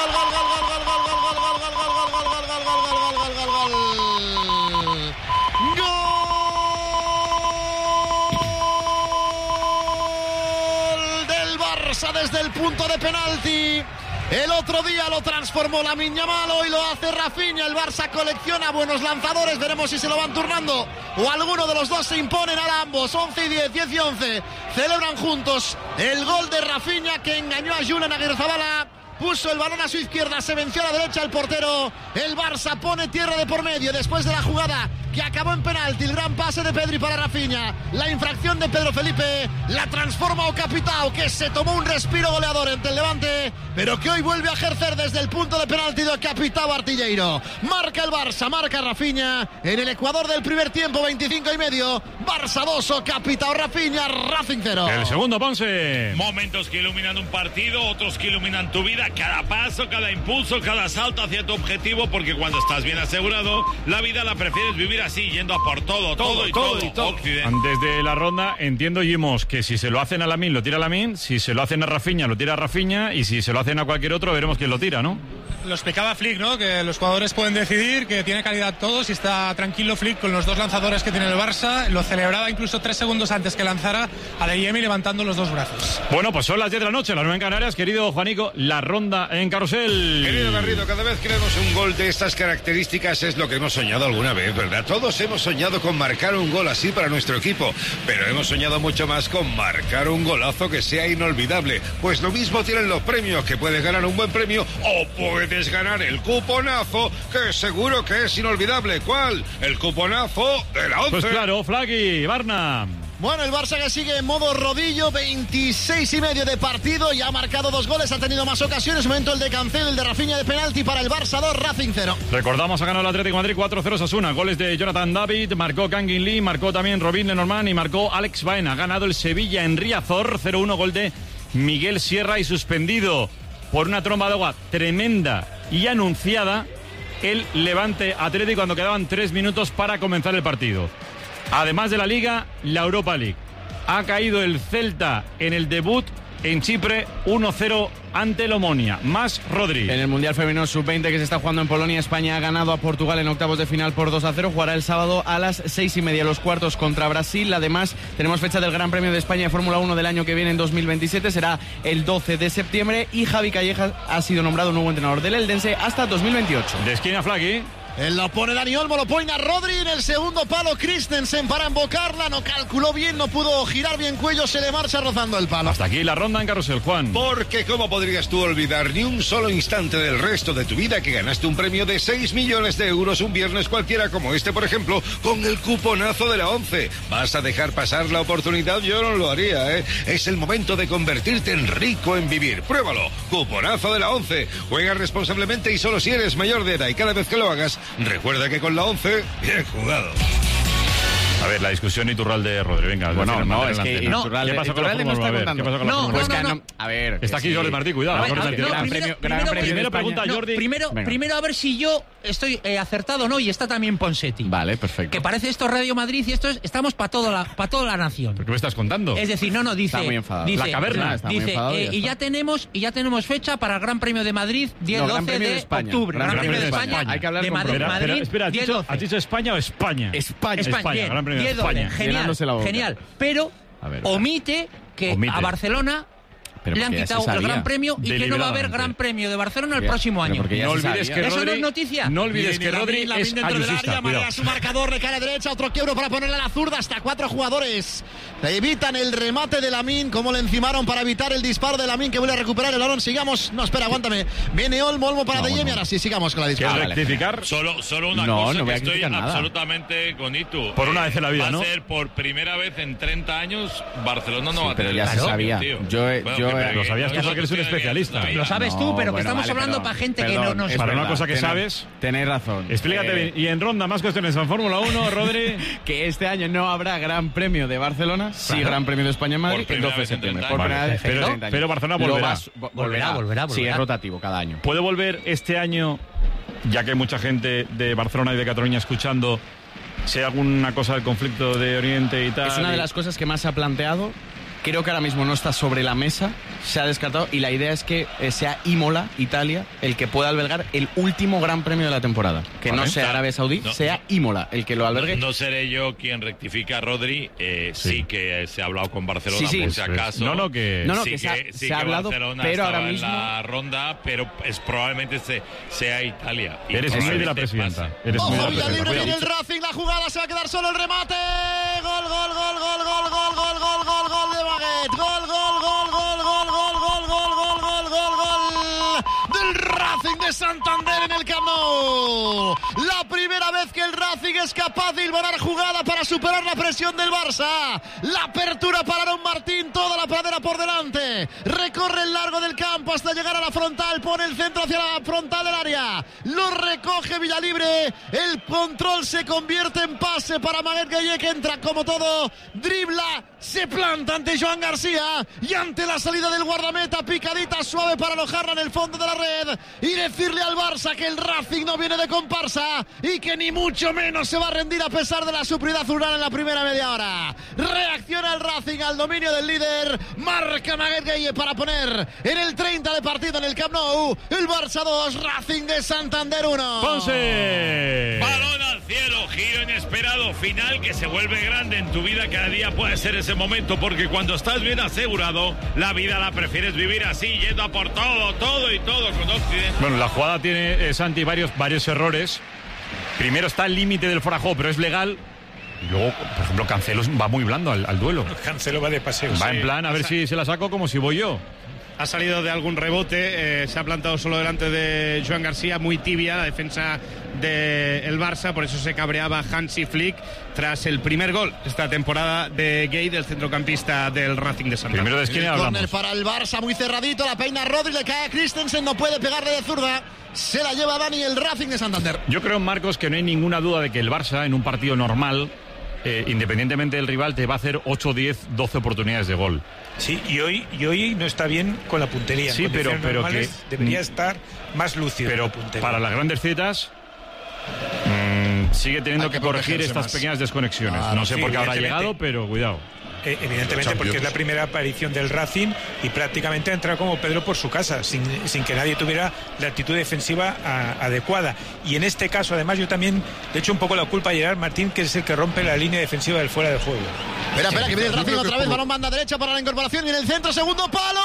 Gol del Barça desde el punto de penalti. El otro día lo transformó Lamine Yamal, hoy lo hace Rafinha. El Barça colecciona buenos lanzadores, veremos si se lo van turnando o alguno de los dos se imponen. Ahora ambos, 11 y 10, 10 y 11, celebran juntos el gol de Rafinha que engañó a Julen Agirrezabala. Puso el balón a su izquierda, se venció a la derecha el portero. El Barça pone tierra de por medio después de la jugada que acabó en penalti. El gran pase de Pedri para Rafinha. La infracción de Pedro Felipe la transforma o Capitao, que se tomó un respiro goleador ante el Levante, pero que hoy vuelve a ejercer desde el punto de penalti de Capitao Artilleiro. Marca el Barça, marca Rafinha en el Ecuador del primer tiempo, 25:30. Barça 2 o Capitao Rafinha, Racing 0. El segundo, Ponce. Momentos que iluminan un partido, otros que iluminan tu vida, cada paso, cada impulso, cada salto hacia tu objetivo, porque cuando estás bien asegurado, la vida la prefieres vivir así, yendo a por todo. Antes de la ronda, entiendo, Jimos, que si se lo hacen a Lamine, lo tira Lamine, si se lo hacen a Rafinha, lo tira Rafinha, y si se lo hacen a cualquier otro, veremos quién lo tira, ¿no? Lo explicaba Flick, ¿no? Que los jugadores pueden decidir, que tiene calidad todos y está tranquilo Flick con los dos lanzadores que tiene el Barça. Lo celebraba incluso 3 segundos antes que lanzara a Adeyemi levantando los dos brazos. Bueno, pues son las 10 de la noche, las 9 en Canarias. Querido Juanico, la ronda en Carrusel. Querido Garrido, cada vez que vemos un gol de estas características es lo que hemos soñado alguna vez, ¿verdad? Todos hemos soñado con marcar un gol así para nuestro equipo, pero hemos soñado mucho más con marcar un golazo que sea inolvidable. Pues lo mismo tienen los premios, que puedes ganar un buen premio o puedes ganar el cuponazo, que seguro que es inolvidable. ¿Cuál? El cuponazo de la 11. Pues claro, Flaqui, Barna. Bueno, el Barça que sigue en modo rodillo, 26:30 de partido, ya ha marcado 2 goles, ha tenido más ocasiones. Momento el de Cancelo, el de Rafinha de penalti para el Barça 2, Racing 0. Recordamos, ha ganado el Atlético de Madrid 4-0 Osasuna. Goles de Jonathan David, marcó Kangin Lee, marcó también Robin Lenormand y marcó Alex Baena. Ha ganado el Sevilla en Riazor 0-1, gol de Miguel Sierra, y suspendido por una tromba de agua tremenda y anunciada el Levante Atlético cuando quedaban 3 minutos para comenzar el partido. Además de la Liga, la Europa League. Ha caído el Celta en el debut en Chipre 1-0 ante el Omonia. Más Rodri. En el Mundial Femenino Sub-20 que se está jugando en Polonia, España ha ganado a Portugal en octavos de final por 2-0. Jugará el sábado a las 6:30 los cuartos contra Brasil. Además, tenemos fecha del Gran Premio de España de Fórmula 1 del año que viene en 2027. Será el 12 de septiembre y Javi Callejas ha sido nombrado nuevo entrenador del Eldense hasta 2028. De esquina, Flaqui. Él lo pone Dani Olmo, lo pone a Rodri en el segundo palo. Christensen para embocarla, no calculó bien, no pudo girar bien cuello, se le marcha rozando el palo. Hasta aquí la ronda en Carrusel, Juan. Porque ¿cómo podrías tú olvidar ni un solo instante del resto de tu vida que ganaste un premio de 6 millones de euros un viernes cualquiera como este, por ejemplo, con el cuponazo de la 11? ¿Vas a dejar pasar la oportunidad? Yo no lo haría, ¿eh? Es el momento de convertirte en rico en vivir. Pruébalo. Cuponazo de la 11. Juega responsablemente y solo si eres mayor de edad, y cada vez que lo hagas, recuerda que con la 11, bien jugado. A ver, la discusión Iturralde de Rodri, venga. Bueno, no, es que ¿qué pasó con la Fórmula 1? A ver, está aquí Jordi Martí, cuidado. Primero pregunta a Jordi. Primero a ver si yo estoy acertado o no, y está también Ponsetti. Vale, perfecto. Que parece esto Radio Madrid y esto es, estamos para toda la nación. ¿Pero qué me estás contando? Es decir, dice... Está muy enfadado. Dice, la caverna. Dice, y ya tenemos fecha para el Gran Premio de Madrid, 10-12 de octubre. Gran Premio de España. Hay que hablar de Madrid. Espera, ¿has dicho España o España? España. Gran Premio de España. Genial. Pero omite que a Barcelona le han quitado el Gran Premio y que no va a haber Gran Premio de Barcelona el próximo año. No olvides que eso no es noticia. No olvides que Rodri es ayusista. Marea su marcador de cara a derecha, otro quiebro para ponerle a la zurda, hasta 4 jugadores. Evitan el remate de Lamine, como le encimaron para evitar el disparo de Lamine, que vuelve a recuperar el balón. Sigamos. No, espera, aguántame. Viene Olmo para Adeyemi. Ahora sí, sigamos con la disputa. ¿Rectificar? Solo una cosa, que estoy absolutamente con Itu. Por una vez en la vida, ¿no? Va a ser por primera vez en 30 años, Barcelona no va a tener. Pero ya se sabía. Lo sabías tú porque eres un especialista. Lo sabes tú, pero que estamos hablando para gente que no nos... Para una cosa que sabes... Tenéis razón. Explícate bien. Y en ronda, más cuestiones en Fórmula 1, Rodri. Que este año no habrá Gran Premio de Barcelona, sí Gran Premio de España en Madrid, el 12 de septiembre. Pero Barcelona volverá. Sí, es rotativo cada año. ¿Puede volver este año, ya que hay mucha gente de Barcelona y de Cataluña escuchando, si hay alguna cosa del conflicto de Oriente y tal? Es una de las cosas que más se ha planteado. Creo que ahora mismo no está sobre la mesa, se ha descartado, y la idea es que sea Imola, Italia, el que pueda albergar el último Gran Premio de la temporada. Que no sea Arabia Saudí, sea Imola el que lo albergue. No seré yo quien rectifica a Rodri, sí que se ha hablado con Barcelona, por si acaso. Se ha hablado, pero ahora mismo en la ronda, pero probablemente sea Italia. Eres muy de la presidenta. Ojo, Villalibre, viene el Racing, la jugada, se va a quedar solo el remate. Gol del Racing de Santander en el Camp Nou. La primera vez que el Racing es capaz de hilvanar jugada para superar la presión del Barça. La apertura para Aaron Martín, toda la pradera por delante. Recorre el largo del campo hasta llegar a la frontal, pone el centro hacia la frontal del área. Lo recoge Villalibre. El control se convierte en pase para Maguette Gueye, que entra como todo, dribla, se planta ante Joan García y ante la salida del guardameta, picadita suave para alojarla en el fondo de la red y decirle al Barça que el Racing no viene de comparsa y que ni mucho menos se va a rendir a pesar de la superioridad azulgrana en la primera media hora. Reacciona el Racing al dominio del líder, marca Maguette Gueye para poner en el 30 de partido en el Camp Nou. El Barça 2, Racing de Santander 1. Ponce. Balón al cielo, giro inesperado, final que se vuelve grande en tu vida. Cada día puede ser ese momento, porque cuando estás bien asegurado, la vida la prefieres vivir así, yendo a por todo y todo con Occidente. Bueno, la jugada tiene, Santi, varios errores. Primero está el límite del fuera de juego, pero es legal. Y luego, por ejemplo, Cancelo va muy blando al duelo. Cancelo va de paseo. Va en plan, a ver si se la saco como si voy yo. Ha salido de algún rebote, se ha plantado solo delante de Joan García, muy tibia la defensa del Barça, por eso se cabreaba Hansi Flick tras el primer gol esta temporada de Gueye, del centrocampista del Racing de Santander. Primero de esquina hablamos. Córner para el Barça, muy cerradito, la peina Rodri, le cae a Christensen, no puede pegarle de zurda, se la lleva Dani, el Racing de Santander. Yo creo, Marcos, que no hay ninguna duda de que el Barça en un partido normal, independientemente del rival, te va a hacer 8, 10, 12 oportunidades de gol. Sí, y hoy no está bien con la puntería. Sí, pero que debería estar más lúcido. Pero para las grandes citas sigue teniendo que corregir estas pequeñas desconexiones. No sé por qué habrá llegado, pero cuidado. Evidentemente, porque es la primera aparición del Racing y prácticamente ha entrado como Pedro por su casa, sin que nadie tuviera la actitud defensiva adecuada. Y en este caso, además, yo también le echo un poco la culpa a Gerard Martín, que es el que rompe la línea defensiva del fuera de juego. Espera, que viene el Racing otra vez, balón banda derecha para la incorporación y en el centro, segundo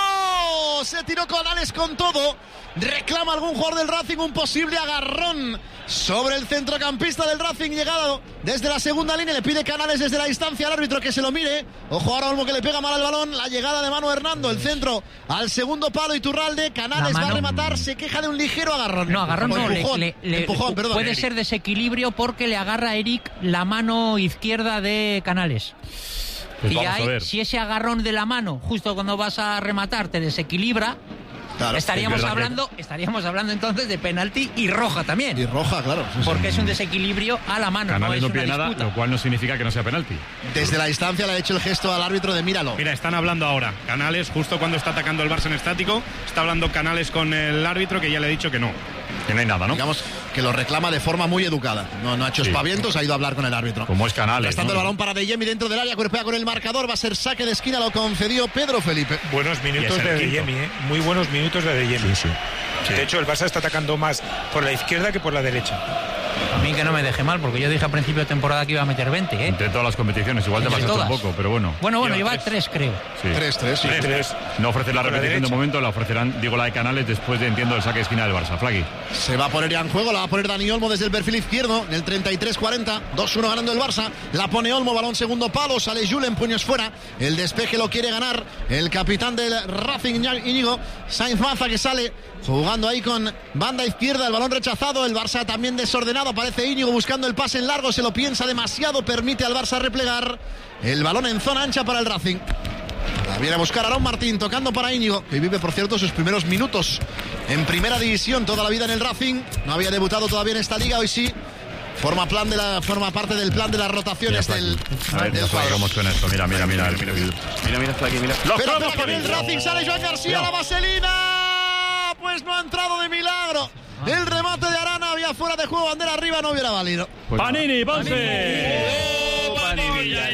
palo. Se tiró Canales con todo. Reclama algún jugador del Racing un posible agarrón sobre el centrocampista del Racing, llegado desde la segunda línea, le pide Canales desde la distancia al árbitro que se lo mire. Ojo ahora Olmo, que le pega mal al balón, la llegada de Manu Hernando, el centro al segundo palo, Iturralde, Canales va a rematar, se queja de un ligero agarrón. No, agarrón no, empujón, perdón. Puede ser desequilibrio porque le agarra a Eric la mano izquierda de Canales. Pues y ahí, si ese agarrón de la mano, justo cuando vas a rematar, te desequilibra, claro, estaríamos hablando entonces de penalti y roja también. Y roja, claro. Porque es un desequilibrio a la mano. Canales no pide nada, lo cual no significa que no sea penalti. Desde la distancia le ha hecho el gesto al árbitro de míralo. Mira, están hablando ahora. Canales, justo cuando está atacando el Barça en estático, está hablando Canales con el árbitro, que ya le ha dicho que no. Que no hay nada, ¿no? Digamos que lo reclama de forma muy educada. No ha hecho espavientos, ha ido a hablar con el árbitro. Como es Canales. Estando el balón para De Jemi dentro del área, cuerpea con el marcador, va a ser saque de esquina, lo concedió Pedro Felipe. Buenos minutos de De Jemi, muy buenos minutos de Jemi. Sí. De hecho, el Barça está atacando más por la izquierda que por la derecha. A mí que no me deje mal, porque yo dije a principio de temporada que iba a meter 20, ¿eh? Entre todas las competiciones, igual te pasaste un poco, pero bueno. Bueno, lleva 3, creo. Sí. 3. No ofrece la repetición de momento, la ofrecerán, digo, la de Canales después de, entiendo, el saque de esquina del Barça. Flagui. Se va a poner ya en juego, la va a poner Dani Olmo desde el perfil izquierdo, en el 33-40, 2-1 ganando el Barça. La pone Olmo, balón segundo palo, sale Julen, puños fuera. El despeje lo quiere ganar el capitán del Racing, Íñigo Sainz Maza, que sale jugando ahí con banda izquierda, el balón rechazado, el Barça también desordenado, aparece Íñigo buscando el pase en largo, se lo piensa demasiado, permite al Barça replegar, el balón en zona ancha para el Racing. La viene a buscar Aaron Martín, tocando para Íñigo, que vive, por cierto, sus primeros minutos en primera división, toda la vida en el Racing, no había debutado todavía en esta liga, hoy sí. Forma parte del plan de las rotaciones del cuadro. ¿Cómo suena esto? Mira, Flaqui, mira. Pero que viene el Racing, sale Joan García, la vaselina, pues no ha entrado de milagro. El remate de Arana había fuera de juego, bandera arriba, no hubiera valido. Pues Panini, Ponce. Panini ya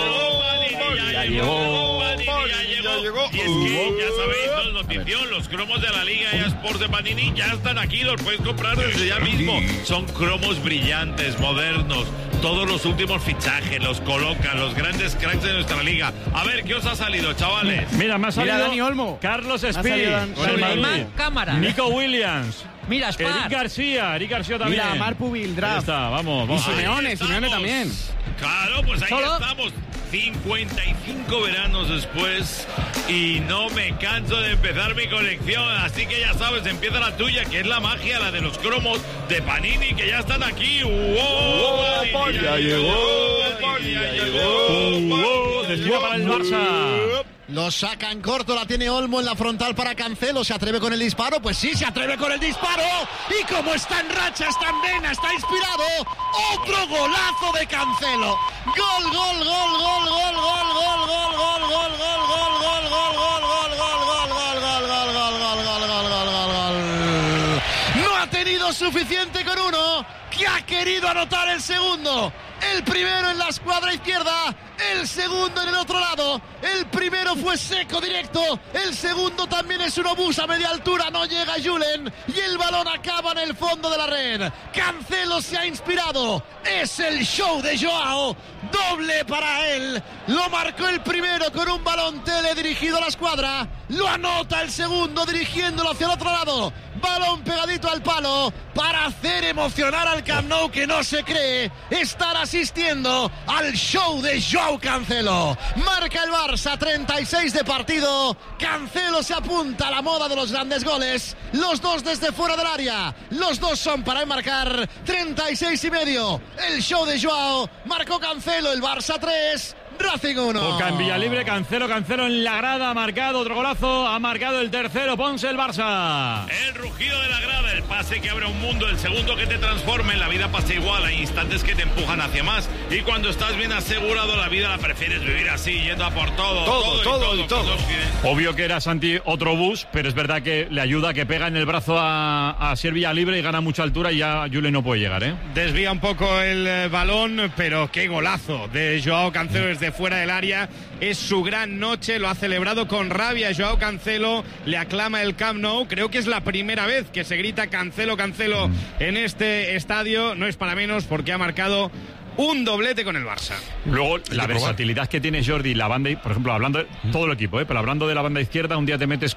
llegó. Y es que ya sabéis, notición, los cromos de la Liga eSports de Panini ya están aquí, los puedes comprar desde ya mismo. Son cromos brillantes, modernos, todos los últimos fichajes, los colocan, los grandes cracks de nuestra liga. A ver, ¿qué os ha salido, chavales? Mira, me ha salido Dani Olmo, Carlos Espí, Suleiman Cámara, Nico Williams. Mira, Spar. Eric García también. Mira, Marpu Bildraft. Ahí está, vamos. Y Simeone también. Claro, pues ahí estamos. 55 veranos después y no me canso de empezar mi colección. Así que ya sabes, empieza la tuya, que es la magia, la de los cromos de Panini, que ya están aquí. Ya llegó. Desliga para el Barça. Lo saca en corto, la tiene Olmo en la frontal para Cancelo. ¿Se atreve con el disparo? Pues sí, se atreve con el disparo. Y como está en racha, está en vena, está inspirado. Otro golazo de Cancelo. Gol, gol, gol, gol, gol, gol, gol, gol, gol, gol, gol, gol, gol, gol, gol, gol, gol, gol. No ha tenido suficiente con uno, que ha querido anotar el segundo. El primero en la escuadra izquierda, el segundo en el otro lado. El primero fue seco directo, el segundo también es un obús a media altura, no llega Julen y el balón acaba en el fondo de la red. Cancelo se ha inspirado, es el show de Joao, doble para él. Lo marcó el primero con un balón tele dirigido a la escuadra, lo anota el segundo dirigiéndolo hacia el otro lado. Balón pegadito al palo para hacer emocionar al Camp Nou, que no se cree estar asistiendo al show de Joao Cancelo. Marca el Barça, 36 de partido. Cancelo se apunta a la moda de los grandes goles. Los dos desde fuera del área. Los dos son para enmarcar. 36,5. El show de Joao. Marcó Cancelo, el Barça 3. Racing 1. Toca en Villalibre, Cancelo en la grada, ha marcado otro golazo, ha marcado el tercero, Ponce, el Barça. El rugido de la grada, el pase que abre un mundo, el segundo que te transforma. En la vida pasa igual, hay instantes que te empujan hacia más, y cuando estás bien asegurado la vida la prefieres vivir así, yendo a por todo. Todo. Obvio que era Santi otro bus, pero es verdad que le ayuda, que pega en el brazo a Asier Villalibre y gana mucha altura y ya Julen no puede llegar, ¿eh? Desvía un poco el balón, pero qué golazo de Joao Cancelo desde fuera del área. Es su gran noche, lo ha celebrado con rabia Joao Cancelo, le aclama el Camp Nou. Creo que es la primera vez que se grita Cancelo en este estadio, no es para menos porque ha marcado un doblete con el Barça. Luego, la versatilidad que tiene Jordi, la banda, por ejemplo, hablando de todo el equipo, pero hablando de la banda izquierda, un día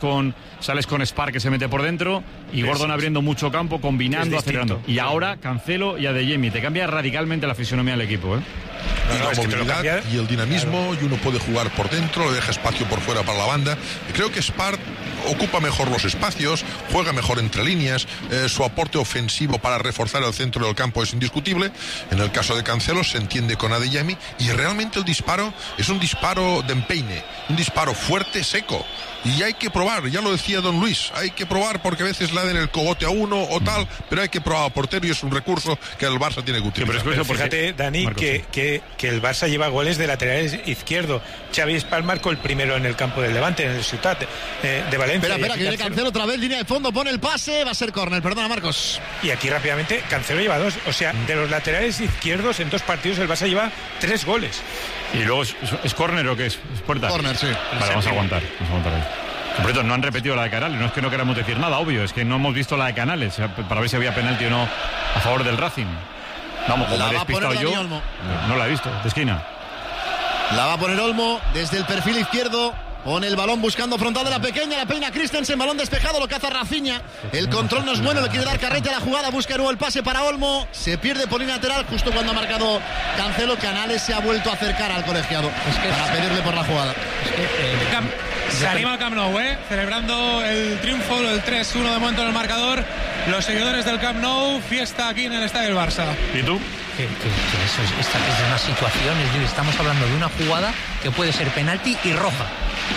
sales con Spar, que se mete por dentro, y Gordon abriendo mucho campo, combinando, acelerando. Y ahora Cancelo y Adeyemi, te cambia radicalmente la fisonomía del equipo, Y la movilidad y el dinamismo, y uno puede jugar por dentro, le deja espacio por fuera para la banda. Y creo que Spar ocupa mejor los espacios, juega mejor entre líneas, su aporte ofensivo para reforzar el centro del campo es indiscutible. En el caso de Cancelo se entiende con Adeyemi, y realmente el disparo es un disparo de empeine, un disparo fuerte, seco. Y hay que probar, ya lo decía don Luis, hay que probar porque a veces le dan el cogote a uno o tal, pero hay que probar a portero y es un recurso que el Barça tiene que utilizar. Pero fíjate, Dani, Marcos, que el Barça lleva goles de laterales izquierdo. Xavi Espar marcó el primero en el campo del Levante, en el Ciutat de Valencia. Espera, que viene Cancelo otra vez, línea de fondo, pone el pase, va a ser córner, perdona Marcos. Y aquí rápidamente, Cancelo lleva 2, o sea, de los laterales izquierdos en 2 partidos el Barça lleva 3 goles. Y luego, ¿es córner o qué es? ¿Es puerta? Córner, sí. Vale, vamos a aguantar ahí. Por cierto, no han repetido la de Canales, no es que no queramos decir nada, obvio, es que no hemos visto la de Canales, para ver si había penalti o no a favor del Racing. Vamos, como he despistado yo, no la he visto, de esquina. La va a poner Olmo desde el perfil izquierdo. Pone el balón buscando frontal de la pequeña, la peina Christensen, balón despejado, lo caza Rafinha. El control no es bueno, le quiere dar carrete a la jugada, busca nuevo el pase para Olmo. Se pierde por línea lateral justo cuando ha marcado Cancelo. Canales se ha vuelto a acercar al colegiado para pedirle por la jugada. Se anima el Camp Nou, celebrando el triunfo, el 3-1 de momento en el marcador. Los seguidores del Camp Nou, fiesta aquí en el estadio del Barça. ¿Y tú? Esta es una situación, estamos hablando de una jugada que puede ser penalti y roja.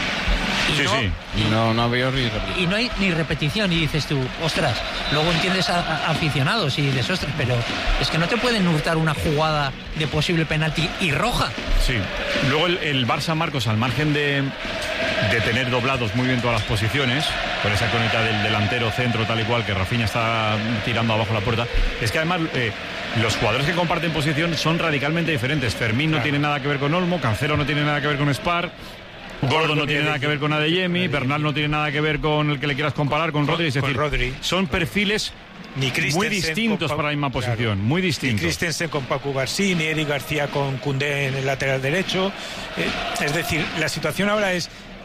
Y no había ni repetición. Y no hay ni repetición, y dices tú, ostras, luego entiendes a aficionados y dices, ostras, pero es que no te pueden hurtar una jugada de posible penalti y roja. Sí, luego el Barça, Marcos, al margen de tener doblados muy bien todas las posiciones, con esa conecta del delantero centro tal y cual, que Rafinha está tirando abajo la puerta, es que además los jugadores que comparten posición son radicalmente diferentes. Fermín no tiene nada que ver con Olmo, Cancelo no tiene nada que ver con Spar, Gordon no tiene nada que ver con Adeyemi, Bernal no tiene nada que ver con el que le quieras comparar, con Rodri. Es decir, son perfiles muy distintos para la misma posición, muy distintos. Ni Christensen con Paco García, ni Eric García con Koundé en el lateral derecho. Es decir, la situación ahora es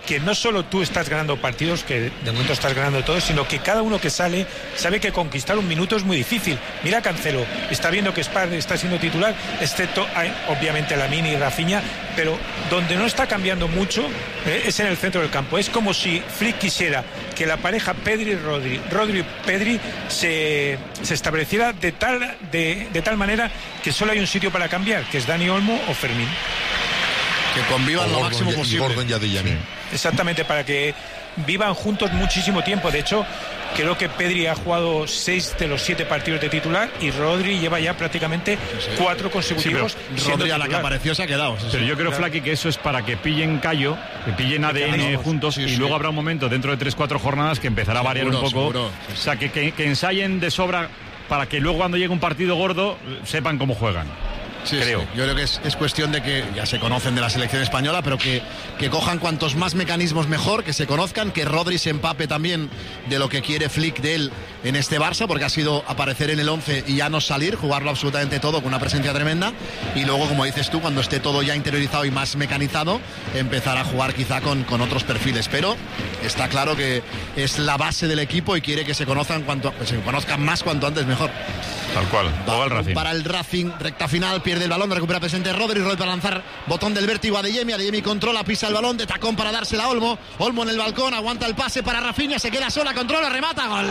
que no solo tú estás ganando partidos, que de momento estás ganando todos, sino que cada uno que sale sabe que conquistar un minuto es muy difícil. Mira Cancelo, está viendo que Spar está siendo titular, excepto obviamente Lamine y Rafinha, pero donde no está cambiando mucho es en el centro del campo. Es como si Flick quisiera que la pareja Rodri-Pedri se estableciera de tal manera que solo hay un sitio para cambiar, que es Dani Olmo o Fermín. Que convivan lo máximo posible. Gordon y Adeyemi. Exactamente, para que vivan juntos muchísimo tiempo. De hecho, creo que Pedri ha jugado 6 de los 7 partidos de titular y Rodri lleva ya prácticamente 4 consecutivos. Sí, Rodri a la que apareció se ha quedado. Pero yo creo, Flaky, que eso es para que pillen callo, que pillen ADN juntos, y luego habrá un momento dentro de 3-4 jornadas que empezará a variar un poco. Seguro. O sea, que ensayen de sobra para que luego cuando llegue un partido gordo sepan cómo juegan. Sí, creo. Sí. Yo creo que es cuestión de que ya se conocen de la selección española, pero que cojan cuantos más mecanismos mejor, que se conozcan, que Rodri se empape también de lo que quiere Flick de él en este Barça, porque ha sido aparecer en el 11 y ya no salir, jugarlo absolutamente todo con una presencia tremenda, y luego, como dices tú, cuando esté todo ya interiorizado y más mecanizado, empezar a jugar quizá con otros perfiles, pero está claro que es la base del equipo y quiere que se conozcan más cuanto antes mejor. Tal cual. Va el Racing. Para el Racing, recta final, pierde el balón, recupera presente Rodri para lanzar, botón del vértigo a Adeyemi controla, pisa el balón de tacón para dársela a Olmo en el balcón, aguanta el pase para Rafinha, se queda sola, controla, remata, gol.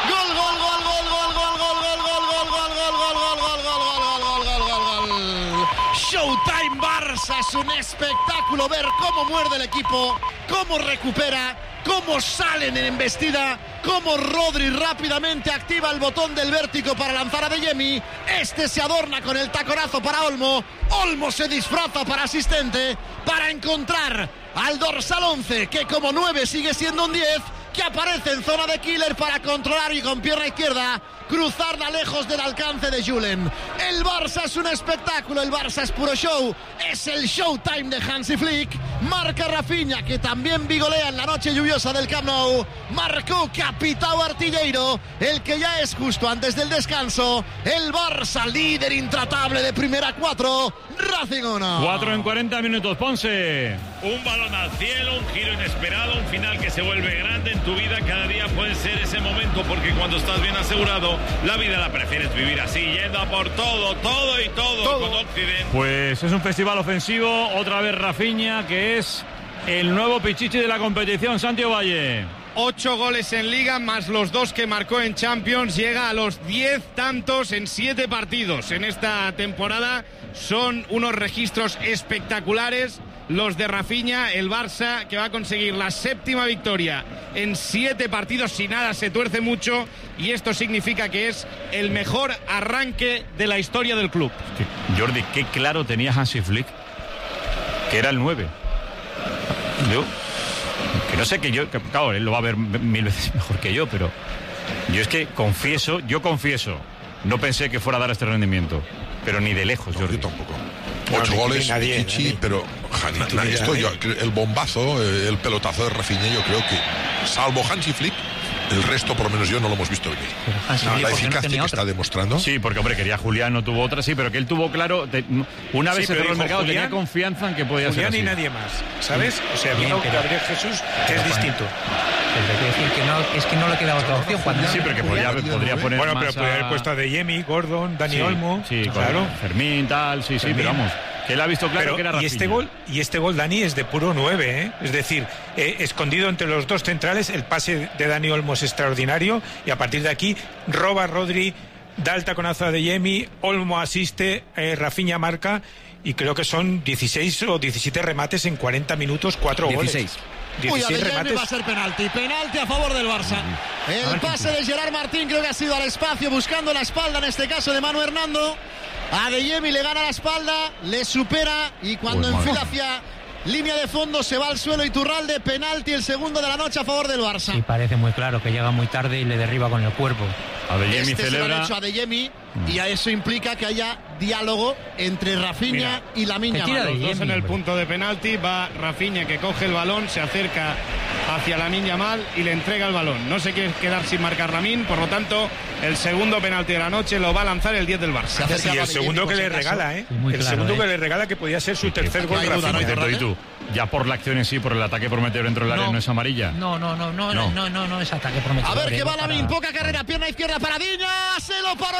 Showtime Barça, es un espectáculo ver cómo muerde el equipo, cómo recupera, cómo salen en embestida, cómo Rodri rápidamente activa el botón del vértigo para lanzar a Adeyemi. Este se adorna con el taconazo para Olmo se disfraza para asistente para encontrar al dorsal 11, que como 9 sigue siendo un 10, que aparece en zona de killer para controlar y con pierna izquierda cruzarla lejos del alcance de Julen. El Barça es un espectáculo, el Barça es puro show, es el showtime de Hansi Flick. Marca Rafinha, que también vigolea en la noche lluviosa del Camp Nou. Marcó Capitao Artilleiro, el que ya es justo antes del descanso. El Barça, líder intratable de primera 4, Racing 1. 4 en 40 minutos, Ponce. Un balón al cielo, un giro inesperado, un final que se vuelve grande en tu vida. Cada día puede ser ese momento, porque cuando estás bien asegurado, la vida la prefieres vivir así, yendo a por todo con Occident. Pues es un festival ofensivo, otra vez Rafinha, que es el nuevo pichichi de la competición. Santiago Valle. 8 goles en Liga, más los 2 que marcó en Champions. Llega a los 10 tantos en 7 partidos en esta temporada. Son unos registros espectaculares los de Rafinha. El Barça, que va a conseguir la 7ª victoria en 7 partidos, si nada se tuerce mucho, y esto significa que es el mejor arranque de la historia del club. Jordi, qué claro tenía Hansi Flick que era el 9. Yo que no sé, claro, él lo va a ver 1000 veces mejor que yo, pero yo confieso, no pensé que fuera a dar este rendimiento, pero ni de lejos, Jordi. Yo tampoco. 8 goles, Pichichi, pero el bombazo, el pelotazo de Rafinha, yo creo que, salvo Hansi Flick, el resto, por lo menos yo, no lo hemos visto venir. La eficacia que está demostrando. Sí, porque, hombre, quería Julián, no tuvo otra, sí, pero que él tuvo claro, una vez se cerró el mercado, tenía confianza en que podía ser así. Julián y nadie más, ¿sabes? O sea, vino Gabriel Jesús, que es distinto. Pero quiero decir que no le queda otra opción. Sí, pero que podría poner bueno, pero podría haber puesto a Adeyemi, Gordon, Dani Olmo. Sí, claro. Fermín, tal, sí, pero vamos. Que él ha visto claro que era Rafinha. Y este gol, Dani, es de puro 9, ¿eh? Es decir, escondido entre los dos centrales, el pase de Dani Olmo es extraordinario, y a partir de aquí roba Rodri, da el taconazo a Adeyemi, Olmo asiste, Rafinha marca, y creo que son 16 o 17 remates en 40 minutos, 4 goles. 16 remates. Va a ser penalti a favor del Barça. El pase de Gerard Martín creo que ha sido al espacio, buscando la espalda, en este caso de Manu Hernando. Adeyemi le gana la espalda, le supera, y cuando enfila hacia línea de fondo se va al suelo Iturralde. Penalti, el segundo de la noche a favor del Barça. Sí, parece muy claro que llega muy tarde y le derriba con el cuerpo. Adeyemi celebra. Se lo han hecho a Adeyemi, y a eso implica que haya diálogo entre Rafinha y Lamine Yamal. Los dos en el punto de penalti. Va Rafinha, que coge el balón, se acerca hacia Lamine Yamal y le entrega el balón. No se quiere quedar sin marcar Lamine, por lo tanto, el segundo penalti de la noche lo va a lanzar el 10 del Barça. Y el segundo que le regala, el segundo que le regala, que podía ser su tercer gol. Ya por la acción en sí, por el ataque prometedor dentro del área, ¿no es amarilla? No es ataque prometedor. A ver qué va Lamine, poca carrera, pierna izquierda para Diña, se lo paró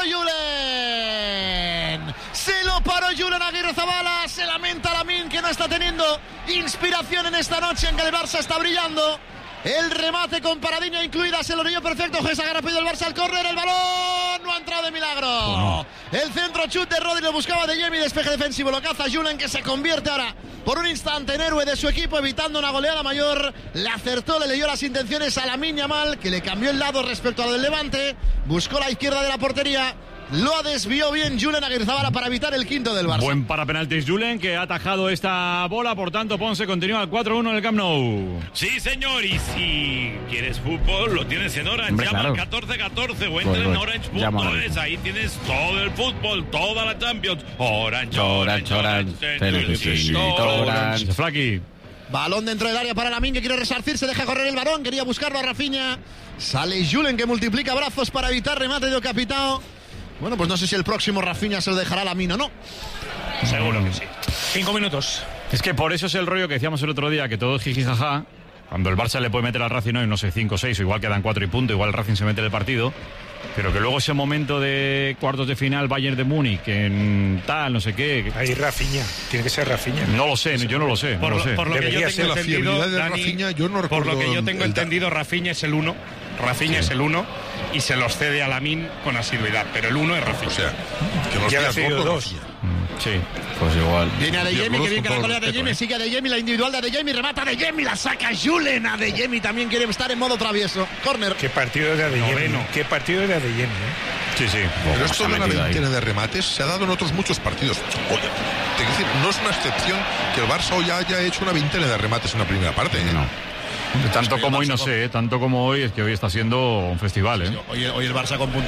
Julen Aguirrezabala, se lamenta Lamine que no está teniendo inspiración en esta noche en que el Barça está brillando. El remate con Paradiña incluida, se lo leyó perfecto. Saca rápido el Barça al córner, el balón no ha entrado de milagro. El centro chut de Rodri, lo buscaba de Yemi, despeje defensivo, lo caza Julen, que se convierte ahora por un instante en héroe de su equipo, evitando una goleada mayor. Le acertó, le leyó las intenciones a Lamine Yamal, que le cambió el lado respecto a lo del Levante, buscó la izquierda de la portería. Lo desvió bien Julen Aguirrezabala para evitar el quinto del Barça. Buen para penaltis Julen, que ha atajado esta bola. Por tanto, Ponce continúa al 4-1 en el Camp Nou. Sí, señor. Y si quieres fútbol, lo tienes en Orange. Llama al 1414 o entra en orange.es. Ahí tienes todo el fútbol, toda la Champions. Orange. Flaky. Balón dentro del área para Lamine, que quiere resarcirse, deja correr el balón, quería buscarlo a Rafinha. Sale Julen, que multiplica brazos para evitar remate de Ocapitao. Bueno, pues no sé si el próximo Rafinha se lo dejará a Lamine o no. Seguro que sí. 5 minutos. Es que por eso es el rollo que decíamos el otro día, que todo es jiji jaja. Cuando el Barça le puede meter al Racing hoy, no sé, 5 o 6, o igual quedan 4 y punto, igual el Racing se mete en el partido. Pero que luego ese momento de cuartos de final, Bayern de Múnich, en tal, no sé qué. Ahí Rafinha, tiene que ser Rafinha. No lo sé, yo no lo sé. Por lo que yo tengo entendido, Dani, por lo que yo tengo entendido, Rafinha es el 1. Rafinha es el 1 y se los cede a Lamine con asiduidad, pero el 1 es Rafinha. O sea, que los ya le ha cedido 2. Sí, pues igual. Viene Adeyemi, que bien que la golea Adeyemi, sigue Adeyemi, la individual de Adeyemi, remata Adeyemi, la saca Julen. Adeyemi también quiere estar en modo travieso. Corner. Qué partido de Adeyemi. Qué partido de Adeyemi. Sí. Pero esto de una veintena de remates se ha dado en otros muchos partidos. Oye, te quiero decir, no es una excepción que el Barça hoy haya hecho una veintena de remates en la primera parte. No. Tanto como hoy, no sé, tanto como hoy, es que hoy está siendo un festival, Hoy el Barça con